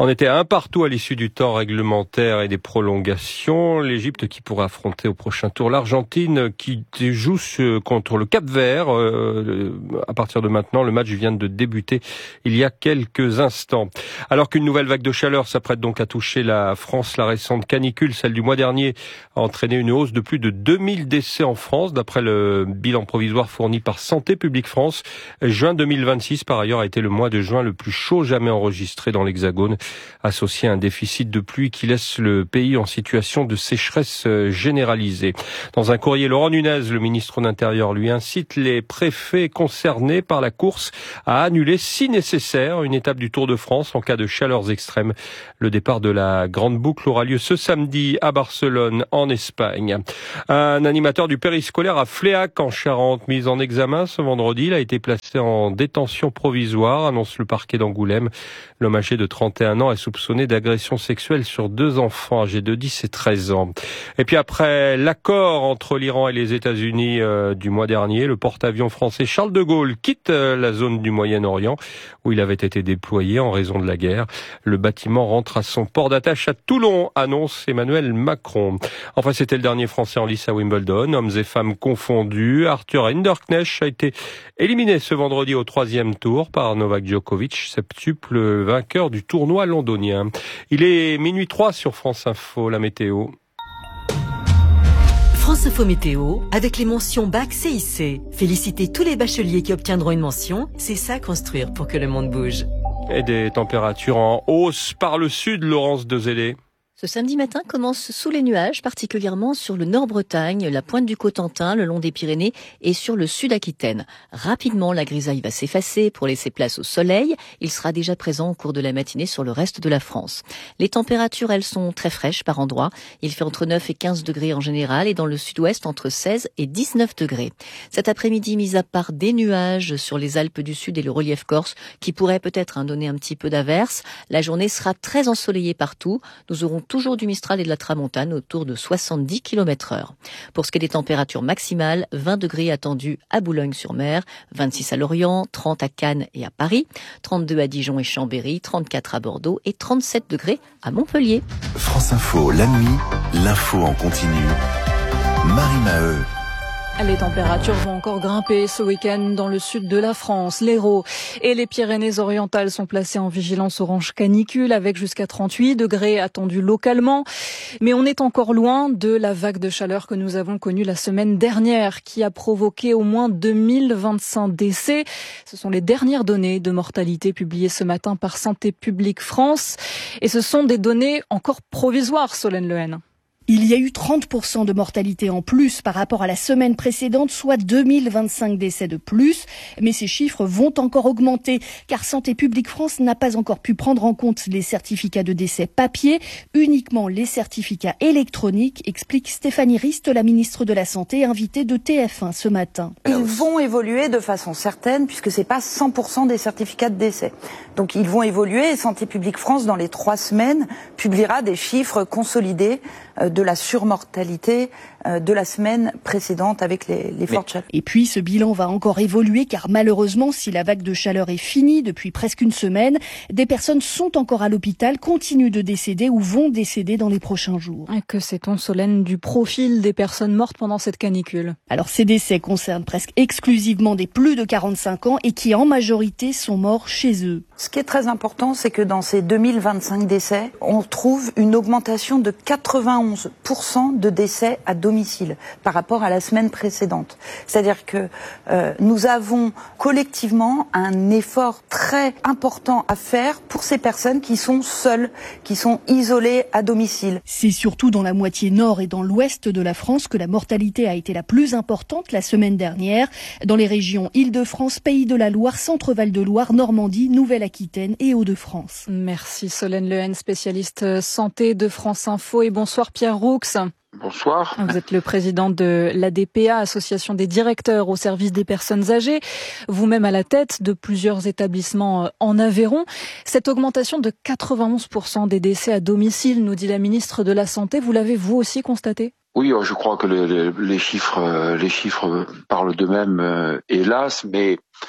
S18: On était un partout à l'issue du temps réglementaire et des prolongations. L'Égypte qui pourra affronter au prochain tour l'Argentine qui joue contre le Cap-Vert. À partir de maintenant, le match vient de débuter il y a quelques instants. Alors qu'une nouvelle vague de chaleur s'apprête donc à toucher la France, la récente canicule, celle du mois dernier, a entraîné une hausse de plus de 2000 décès en France, d'après le bilan provisoire fourni par Santé publique France. Juin 2026, par ailleurs, a été le mois de juin le plus chaud jamais enregistré dans l'Hexagone, associé à un déficit de pluie qui laisse le pays en situation de sécheresse généralisée. Dans un courrier, Laurent Nunez, le ministre de l'Intérieur, lui incite les préfets concernés par la course à annuler, si nécessaire, une étape du Tour de France en cas de chaleurs extrêmes. Le départ de la Grande Boucle aura lieu ce samedi à Barcelone, en Espagne. Un animateur du périscolaire à Fléac, en Charente, mis en examen ce vendredi. Il a été placé en détention provisoire, annonce le parquet d'Angoulême. L'homme âgé de 31 ans est soupçonné d'agression sexuelle sur 2 enfants âgés de 10 et 13 ans. Et puis après l'accord entre l'Iran et les États-Unis du mois dernier, le porte-avions français Charles de Gaulle quitte la zone du Moyen-Orient où il avait été déployé en raison de la guerre. Le bâtiment rentre à son port d'attache à Toulon, annonce Emmanuel Macron. Enfin, c'était le dernier Français en lice à Wimbledon, hommes et femmes confondus. Arthur Hinderknecht a été éliminé ce vendredi au 3e tour par Novak Djokovic, septuple vainqueur du tournoi londonien. Il est minuit 3 sur France Info, la météo.
S15: France Info Météo, avec les mentions Bac CIC. Félicitez tous les bacheliers qui obtiendront une mention. C'est ça construire pour que le monde bouge.
S18: Et des températures en hausse par le sud, Laurence Dezellé.
S5: Ce samedi matin commence sous les nuages, particulièrement sur le Nord-Bretagne, la pointe du Cotentin, le long des Pyrénées et sur le Sud-Aquitaine. Rapidement, la grisaille va s'effacer pour laisser place au soleil. Il sera déjà présent au cours de la matinée sur le reste de la France. Les températures, elles, sont très fraîches par endroits. Il fait entre 9 et 15 degrés en général et dans le sud-ouest entre 16 et 19 degrés. Cet après-midi, mis à part des nuages sur les Alpes du Sud et le relief corse, qui pourraient peut-être donner un petit peu d'averse, la journée sera très ensoleillée partout. Nous aurons toujours du Mistral et de la Tramontane autour de 70 km/h. Pour ce qui est des températures maximales, 20 degrés attendus à Boulogne-sur-Mer, 26 à Lorient, 30 à Cannes et à Paris, 32 à Dijon et Chambéry, 34 à Bordeaux et 37 degrés à Montpellier.
S7: France Info, la nuit, l'info en continu. Marie Maheu.
S3: Les températures vont encore grimper ce week-end dans le sud de la France. L'Hérault et les Pyrénées-Orientales sont placés en vigilance orange canicule avec jusqu'à 38 degrés attendus localement. Mais on est encore loin de la vague de chaleur que nous avons connue la semaine dernière qui a provoqué au moins 2025 décès. Ce sont les dernières données de mortalité publiées ce matin par Santé publique France. Et ce sont des données encore provisoires, Solène Lehen.
S2: Il y a eu 30% de mortalité en plus par rapport à la semaine précédente, soit 2025 décès de plus. Mais ces chiffres vont encore augmenter car Santé publique France n'a pas encore pu prendre en compte les certificats de décès papier, uniquement les certificats électroniques, explique Stéphanie Rist, la ministre de la Santé, invitée de TF1 ce matin.
S1: Ils vont évoluer de façon certaine puisque c'est pas 100% des certificats de décès. Donc ils vont évoluer et Santé publique France, dans les 3 semaines, publiera des chiffres consolidés de la surmortalité de la semaine précédente avec les fortes chaleurs.
S2: Et puis ce bilan va encore évoluer car malheureusement, si la vague de chaleur est finie depuis presque une semaine, des personnes sont encore à l'hôpital, continuent de décéder ou vont décéder dans les prochains jours.
S3: Et que sait-on, Solène, du profil des personnes mortes pendant cette canicule ?
S2: Alors ces décès concernent presque exclusivement des plus de 45 ans et qui en majorité sont morts chez eux.
S1: Ce qui est très important, c'est que dans ces 2025 décès, on trouve une augmentation de 91% de décès à domicile par rapport à la semaine précédente. C'est-à-dire que nous avons collectivement un effort très important à faire pour ces personnes qui sont seules, qui sont isolées à domicile.
S2: C'est surtout dans la moitié nord et dans l'ouest de la France que la mortalité a été la plus importante la semaine dernière. Dans les régions Île-de-France, Pays de la Loire, Centre-Val de Loire, Normandie, Nouvelle-Aquitaine et Hauts-de-France.
S3: Merci Solène Lehen, spécialiste santé de France Info, et bonsoir Pierre Roux.
S4: Bonsoir.
S3: Vous êtes le président de l'ADPA, Association des directeurs au service des personnes âgées, vous-même à la tête de plusieurs établissements en Aveyron. Cette augmentation de 91% des décès à domicile, nous dit la ministre de la Santé, vous l'avez vous aussi constaté ?
S4: Oui, je crois que les chiffres parlent d'eux-mêmes, hélas, mais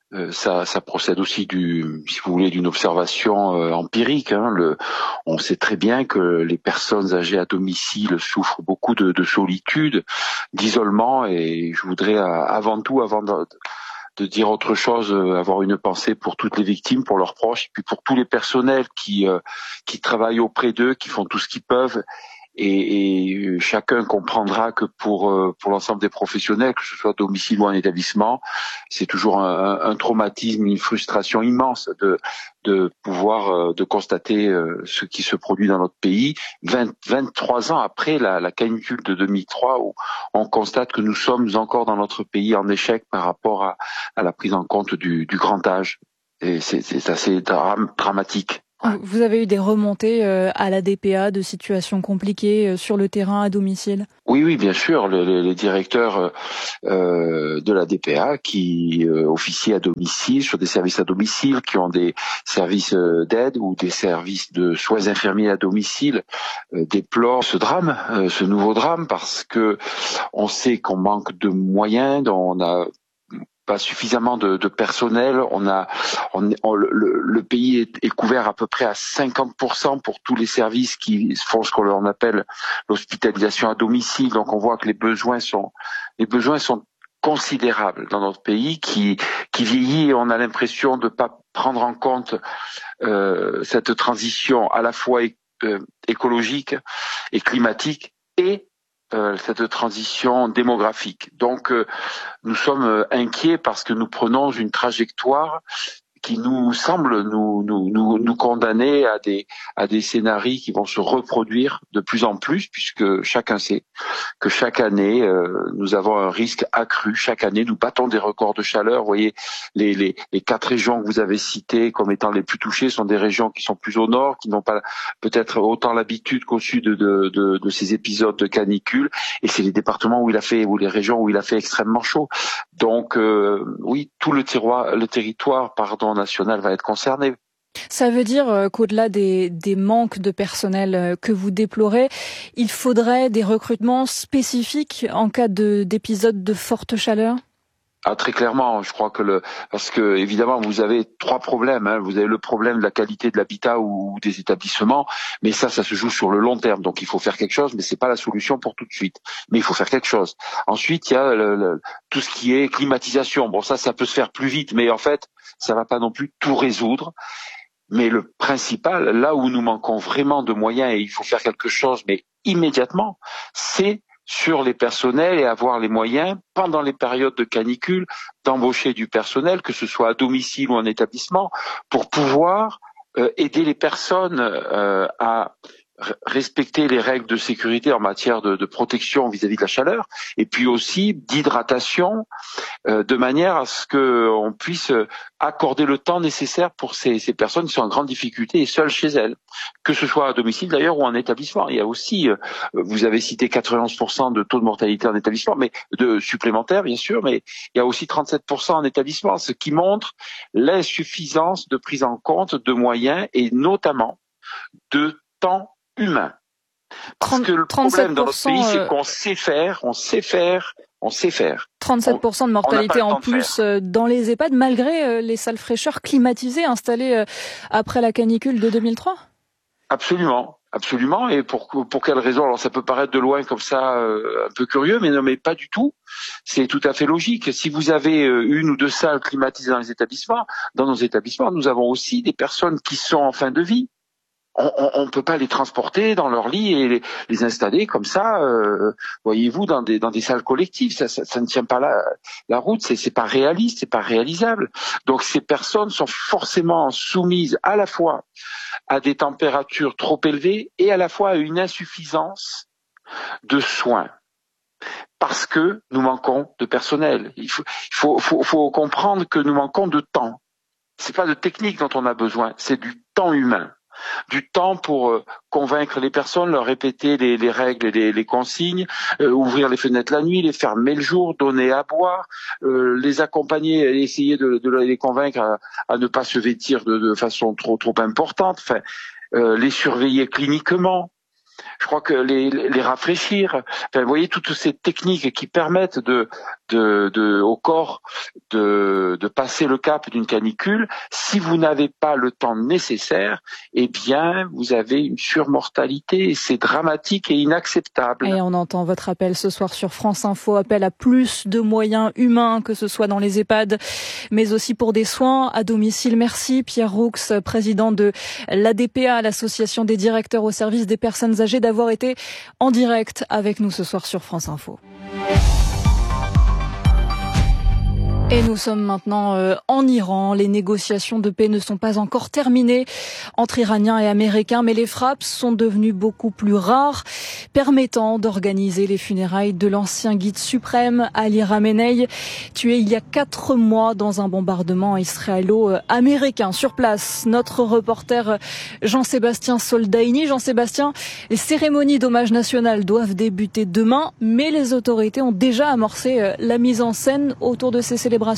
S4: Ça procède aussi si vous voulez, d'une observation empirique. On sait très bien que les personnes âgées à domicile souffrent beaucoup de solitude, d'isolement, et je voudrais avant de dire autre chose, avoir une pensée pour toutes les victimes, pour leurs proches, et puis pour tous les personnels qui travaillent auprès d'eux, qui font tout ce qu'ils peuvent. Et chacun comprendra que pour l'ensemble des professionnels, que ce soit à domicile ou en établissement, c'est toujours un traumatisme, une frustration immense de pouvoir de constater ce qui se produit dans notre pays 23 ans après la canicule de 2003, où on constate que nous sommes encore dans notre pays en échec par rapport à la prise en compte du grand âge. Et c'est assez dramatique.
S3: Vous avez eu des remontées à la DPA de situations compliquées sur le terrain à domicile?
S4: Oui, bien sûr. Les directeurs de la DPA qui officient à domicile, sur des services à domicile, qui ont des services d'aide ou des services de soins infirmiers à domicile, déplorent ce nouveau drame, parce que on sait qu'on manque de moyens, on a pas suffisamment de personnel. Le pays est couvert à peu près à 50% pour tous les services qui font ce qu'on appelle l'hospitalisation à domicile. Donc on voit que les besoins sont considérables dans notre pays qui vieillit, et on a l'impression de pas prendre en compte cette transition à la fois écologique et climatique, et cette transition démographique. Donc nous sommes inquiets parce que nous prenons une trajectoire qui nous semble nous condamner à des scénarios qui vont se reproduire de plus en plus, puisque chacun sait que chaque année nous avons un risque accru. Chaque année nous battons des records de chaleur. Vous voyez, les 4 régions que vous avez citées comme étant les plus touchées sont des régions qui sont plus au nord, qui n'ont pas peut-être autant l'habitude qu'au sud de ces épisodes de canicule, et c'est les départements ou les régions où il a fait extrêmement chaud. Donc oui, tout le territoire national va être concerné.
S3: Ça veut dire qu'au-delà des manques de personnel que vous déplorez, il faudrait des recrutements spécifiques en cas d'épisodes de forte chaleur?
S4: Très clairement, je crois parce que évidemment vous avez 3 problèmes. Vous avez le problème de la qualité de l'habitat ou des établissements, mais ça se joue sur le long terme. Donc il faut faire quelque chose, mais c'est pas la solution pour tout de suite. Mais il faut faire quelque chose. Ensuite, il y a tout ce qui est climatisation. Bon, ça peut se faire plus vite, mais en fait, ça va pas non plus tout résoudre. Mais le principal, là où nous manquons vraiment de moyens, et il faut faire quelque chose, mais immédiatement, c'est sur les personnels, et avoir les moyens, pendant les périodes de canicule, d'embaucher du personnel, que ce soit à domicile ou en établissement, pour pouvoir aider les personnes à respecter les règles de sécurité en matière de protection vis-à-vis de la chaleur, et puis aussi d'hydratation, de manière à ce qu'on puisse accorder le temps nécessaire pour ces personnes qui sont en grande difficulté et seules chez elles, que ce soit à domicile d'ailleurs ou en établissement. Il y a aussi, vous avez cité 91% de taux de mortalité en établissement, mais de supplémentaires bien sûr, mais il y a aussi 37% en établissement, ce qui montre l'insuffisance de prise en compte de moyens, et notamment de temps humain. Parce que le problème dans notre pays, c'est qu'on sait faire.
S3: 37% de mortalité en plus dans les EHPAD, malgré les salles fraîcheurs climatisées installées après la canicule de 2003?
S4: Absolument. Et pour quelle raison? Alors ça peut paraître de loin comme ça un peu curieux, mais non, mais pas du tout. C'est tout à fait logique. Si vous avez 1 ou 2 salles climatisées dans nos établissements, nous avons aussi des personnes qui sont en fin de vie. On ne peut pas les transporter dans leur lit et les installer comme ça, voyez-vous, dans des salles collectives. Ça ne tient pas la route. C'est pas réaliste, c'est pas réalisable. Donc ces personnes sont forcément soumises à la fois à des températures trop élevées et à la fois à une insuffisance de soins, parce que nous manquons de personnel. Il faut comprendre que nous manquons de temps. C'est pas de technique dont on a besoin, c'est du temps humain. Du temps pour convaincre les personnes, leur répéter les règles et les consignes, ouvrir les fenêtres la nuit, les fermer le jour, donner à boire, les accompagner, essayer de les convaincre à ne pas se vêtir de façon trop importante, les surveiller cliniquement. Je crois que les rafraîchir, enfin, vous voyez toutes ces techniques qui permettent au corps de passer le cap d'une canicule. Si vous n'avez pas le temps nécessaire, eh bien, vous avez une surmortalité. C'est dramatique et inacceptable.
S3: Et on entend votre appel ce soir sur France Info, appel à plus de moyens humains, que ce soit dans les EHPAD, mais aussi pour des soins à domicile. Merci Pierre Roux, président de l'ADPA, l'association des directeurs au service des personnes âgées, d'avoir été en direct avec nous ce soir sur France Info. Et nous sommes maintenant en Iran. Les négociations de paix ne sont pas encore terminées entre Iraniens et Américains, mais les frappes sont devenues beaucoup plus rares, permettant d'organiser les funérailles de l'ancien guide suprême Ali Khamenei, tué il y a 4 mois dans un bombardement israélo-américain. Sur place, notre reporter Jean-Sébastien Soldaini. Jean-Sébastien, les cérémonies d'hommage national doivent débuter demain, mais les autorités ont déjà amorcé la mise en scène autour de ces célébrations.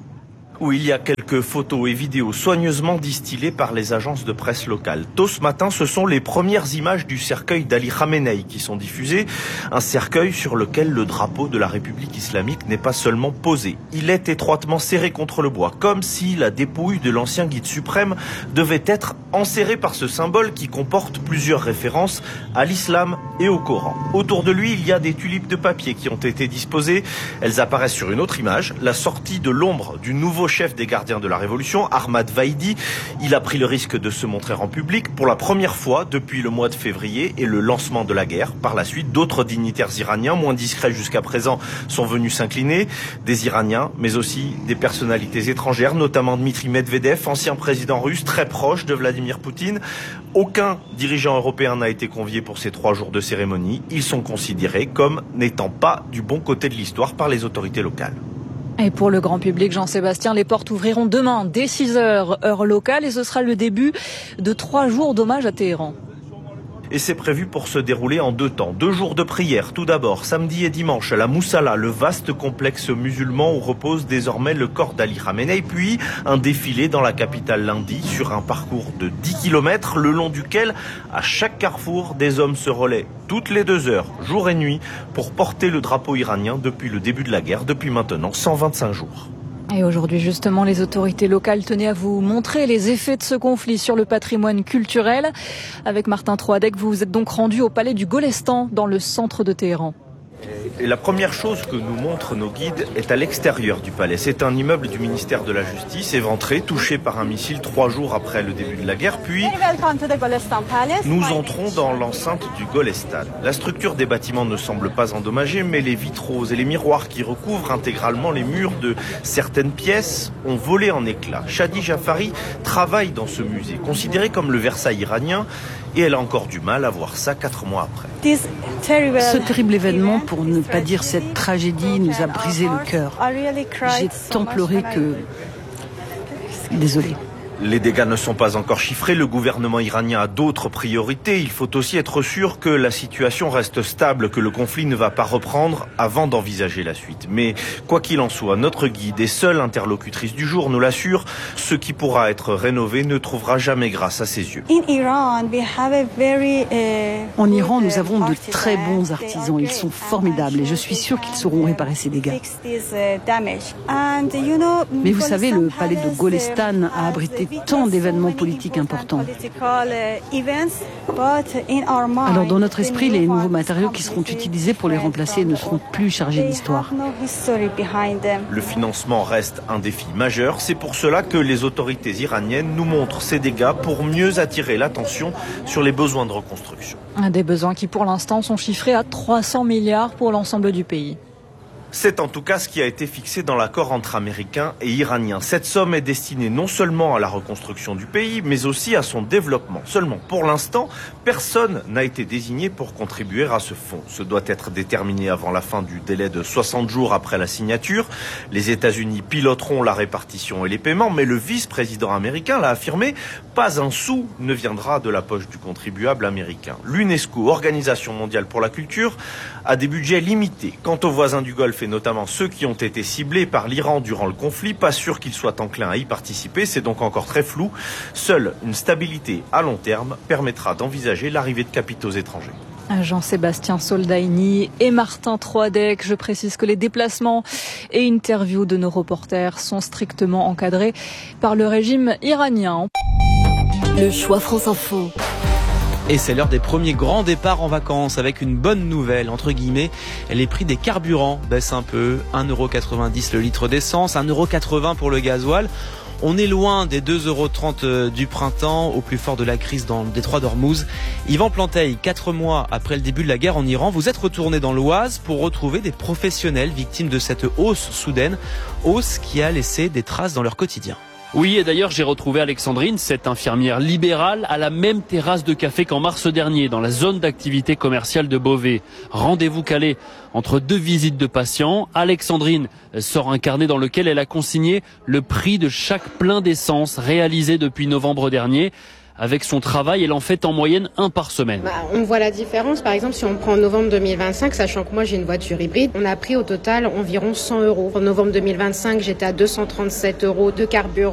S8: Où il y a quelques photos et vidéos soigneusement distillées par les agences de presse locales. Tôt ce matin, ce sont les premières images du cercueil d'Ali Khamenei qui sont diffusées. Un cercueil sur lequel le drapeau de la République islamique n'est pas seulement posé. Il est étroitement serré contre le bois, comme si la dépouille de l'ancien guide suprême devait être enserrée par ce symbole qui comporte plusieurs références à l'islam et au Coran. Autour de lui, il y a des tulipes de papier qui ont été disposées. Elles apparaissent sur une autre image, la sortie de l'ombre du nouveau chef des gardiens de la Révolution, Ahmad Vaidi. Il a pris le risque de se montrer en public pour la première fois depuis le mois de février et le lancement de la guerre. Par la suite, d'autres dignitaires iraniens, moins discrets jusqu'à présent, sont venus s'incliner. Des Iraniens, mais aussi des personnalités étrangères, notamment Dmitri Medvedev, ancien président russe très proche de Vladimir Poutine. Aucun dirigeant européen n'a été convié pour ces 3 jours de cérémonie. Ils sont considérés comme n'étant pas du bon côté de l'histoire par les autorités locales.
S3: Et pour le grand public, Jean-Sébastien, les portes ouvriront demain dès 6h, heure locale, et ce sera le début de 3 jours d'hommage à Téhéran.
S8: Et c'est prévu pour se dérouler en 2 temps. 2 jours de prière, tout d'abord, samedi et dimanche, à la Moussala, le vaste complexe musulman où repose désormais le corps d'Ali Khamenei, puis un défilé dans la capitale lundi sur un parcours de 10 km, le long duquel, à chaque carrefour, des hommes se relaient toutes les 2 heures, jour et nuit, pour porter le drapeau iranien depuis le début de la guerre, depuis maintenant 125 jours.
S3: Et aujourd'hui, justement, les autorités locales tenaient à vous montrer les effets de ce conflit sur le patrimoine culturel. Avec Martin Troadec, vous vous êtes donc rendu au palais du Golestan, dans le centre de Téhéran.
S8: Et la première chose que nous montrent nos guides est à l'extérieur du palais. C'est un immeuble du ministère de la Justice, éventré, touché par un missile 3 jours après le début de la guerre. Puis, nous entrons dans l'enceinte du Golestan. La structure des bâtiments ne semble pas endommagée, mais les vitraux et les miroirs qui recouvrent intégralement les murs de certaines pièces ont volé en éclats. Shadi Jafari travaille dans ce musée, considéré comme le Versailles iranien, et elle a encore du mal à voir ça 4 mois après.
S9: Ce terrible événement, pour ne pas dire cette tragédie, nous a brisé le cœur. J'ai tant pleuré que... Désolée.
S8: Les dégâts ne sont pas encore chiffrés. Le gouvernement iranien a d'autres priorités. Il faut aussi être sûr que la situation reste stable, que le conflit ne va pas reprendre avant d'envisager la suite. Mais quoi qu'il en soit, notre guide et seule interlocutrice du jour nous l'assure, ce qui pourra être rénové ne trouvera jamais grâce à ses yeux.
S9: En Iran, nous avons de très bons artisans. Ils sont formidables et je suis sûre qu'ils sauront réparer ces dégâts. Mais vous savez, le palais de Golestan a abrité tant d'événements politiques importants. Alors dans notre esprit, les nouveaux matériaux qui seront utilisés pour les remplacer ne seront plus chargés d'histoire.
S8: Le financement reste un défi majeur. C'est pour cela que les autorités iraniennes nous montrent ces dégâts pour mieux attirer l'attention sur les besoins de reconstruction.
S3: Des besoins qui pour l'instant sont chiffrés à 300 milliards pour l'ensemble du pays.
S8: C'est en tout cas ce qui a été fixé dans l'accord entre Américains et Iraniens. Cette somme est destinée non seulement à la reconstruction du pays, mais aussi à son développement. Seulement, pour l'instant, personne n'a été désigné pour contribuer à ce fonds. Ce doit être déterminé avant la fin du délai de 60 jours après la signature. Les États-Unis piloteront la répartition et les paiements, mais le vice-président américain l'a affirmé, pas un sou ne viendra de la poche du contribuable américain. L'UNESCO, Organisation mondiale pour la culture, a des budgets limités. Quant aux voisins du Golfe et notamment ceux qui ont été ciblés par l'Iran durant le conflit. Pas sûr qu'ils soient enclins à y participer, c'est donc encore très flou. Seule une stabilité à long terme permettra d'envisager l'arrivée de capitaux étrangers.
S3: Jean-Sébastien Soldaini et Martin Troadec. Je précise que les déplacements et interviews de nos reporters sont strictement encadrés par le régime iranien.
S15: Le choix France Info.
S20: Et c'est l'heure des premiers grands départs en vacances avec une bonne nouvelle, entre guillemets. Les prix des carburants baissent un peu. 1,90€ le litre d'essence, 1,80€ pour le gasoil. On est loin des 2,30€ du printemps, au plus fort de la crise dans le détroit d'Ormuz. Yvan Planteil, 4 mois après le début de la guerre en Iran, vous êtes retourné dans l'Oise pour retrouver des professionnels victimes de cette hausse soudaine, hausse qui a laissé des traces dans leur quotidien.
S21: Oui, et d'ailleurs j'ai retrouvé Alexandrine, cette infirmière libérale, à la même terrasse de café qu'en mars dernier, dans la zone d'activité commerciale de Beauvais. Rendez-vous calé entre 2 visites de patients. Alexandrine sort un carnet dans lequel elle a consigné le prix de chaque plein d'essence réalisé depuis novembre dernier. Avec son travail, elle en fait en moyenne 1 par semaine.
S22: On voit la différence. Par exemple, si on prend novembre 2025, sachant que moi j'ai une voiture hybride, on a pris au total environ 100€. En novembre 2025, j'étais à 237€ de carburant.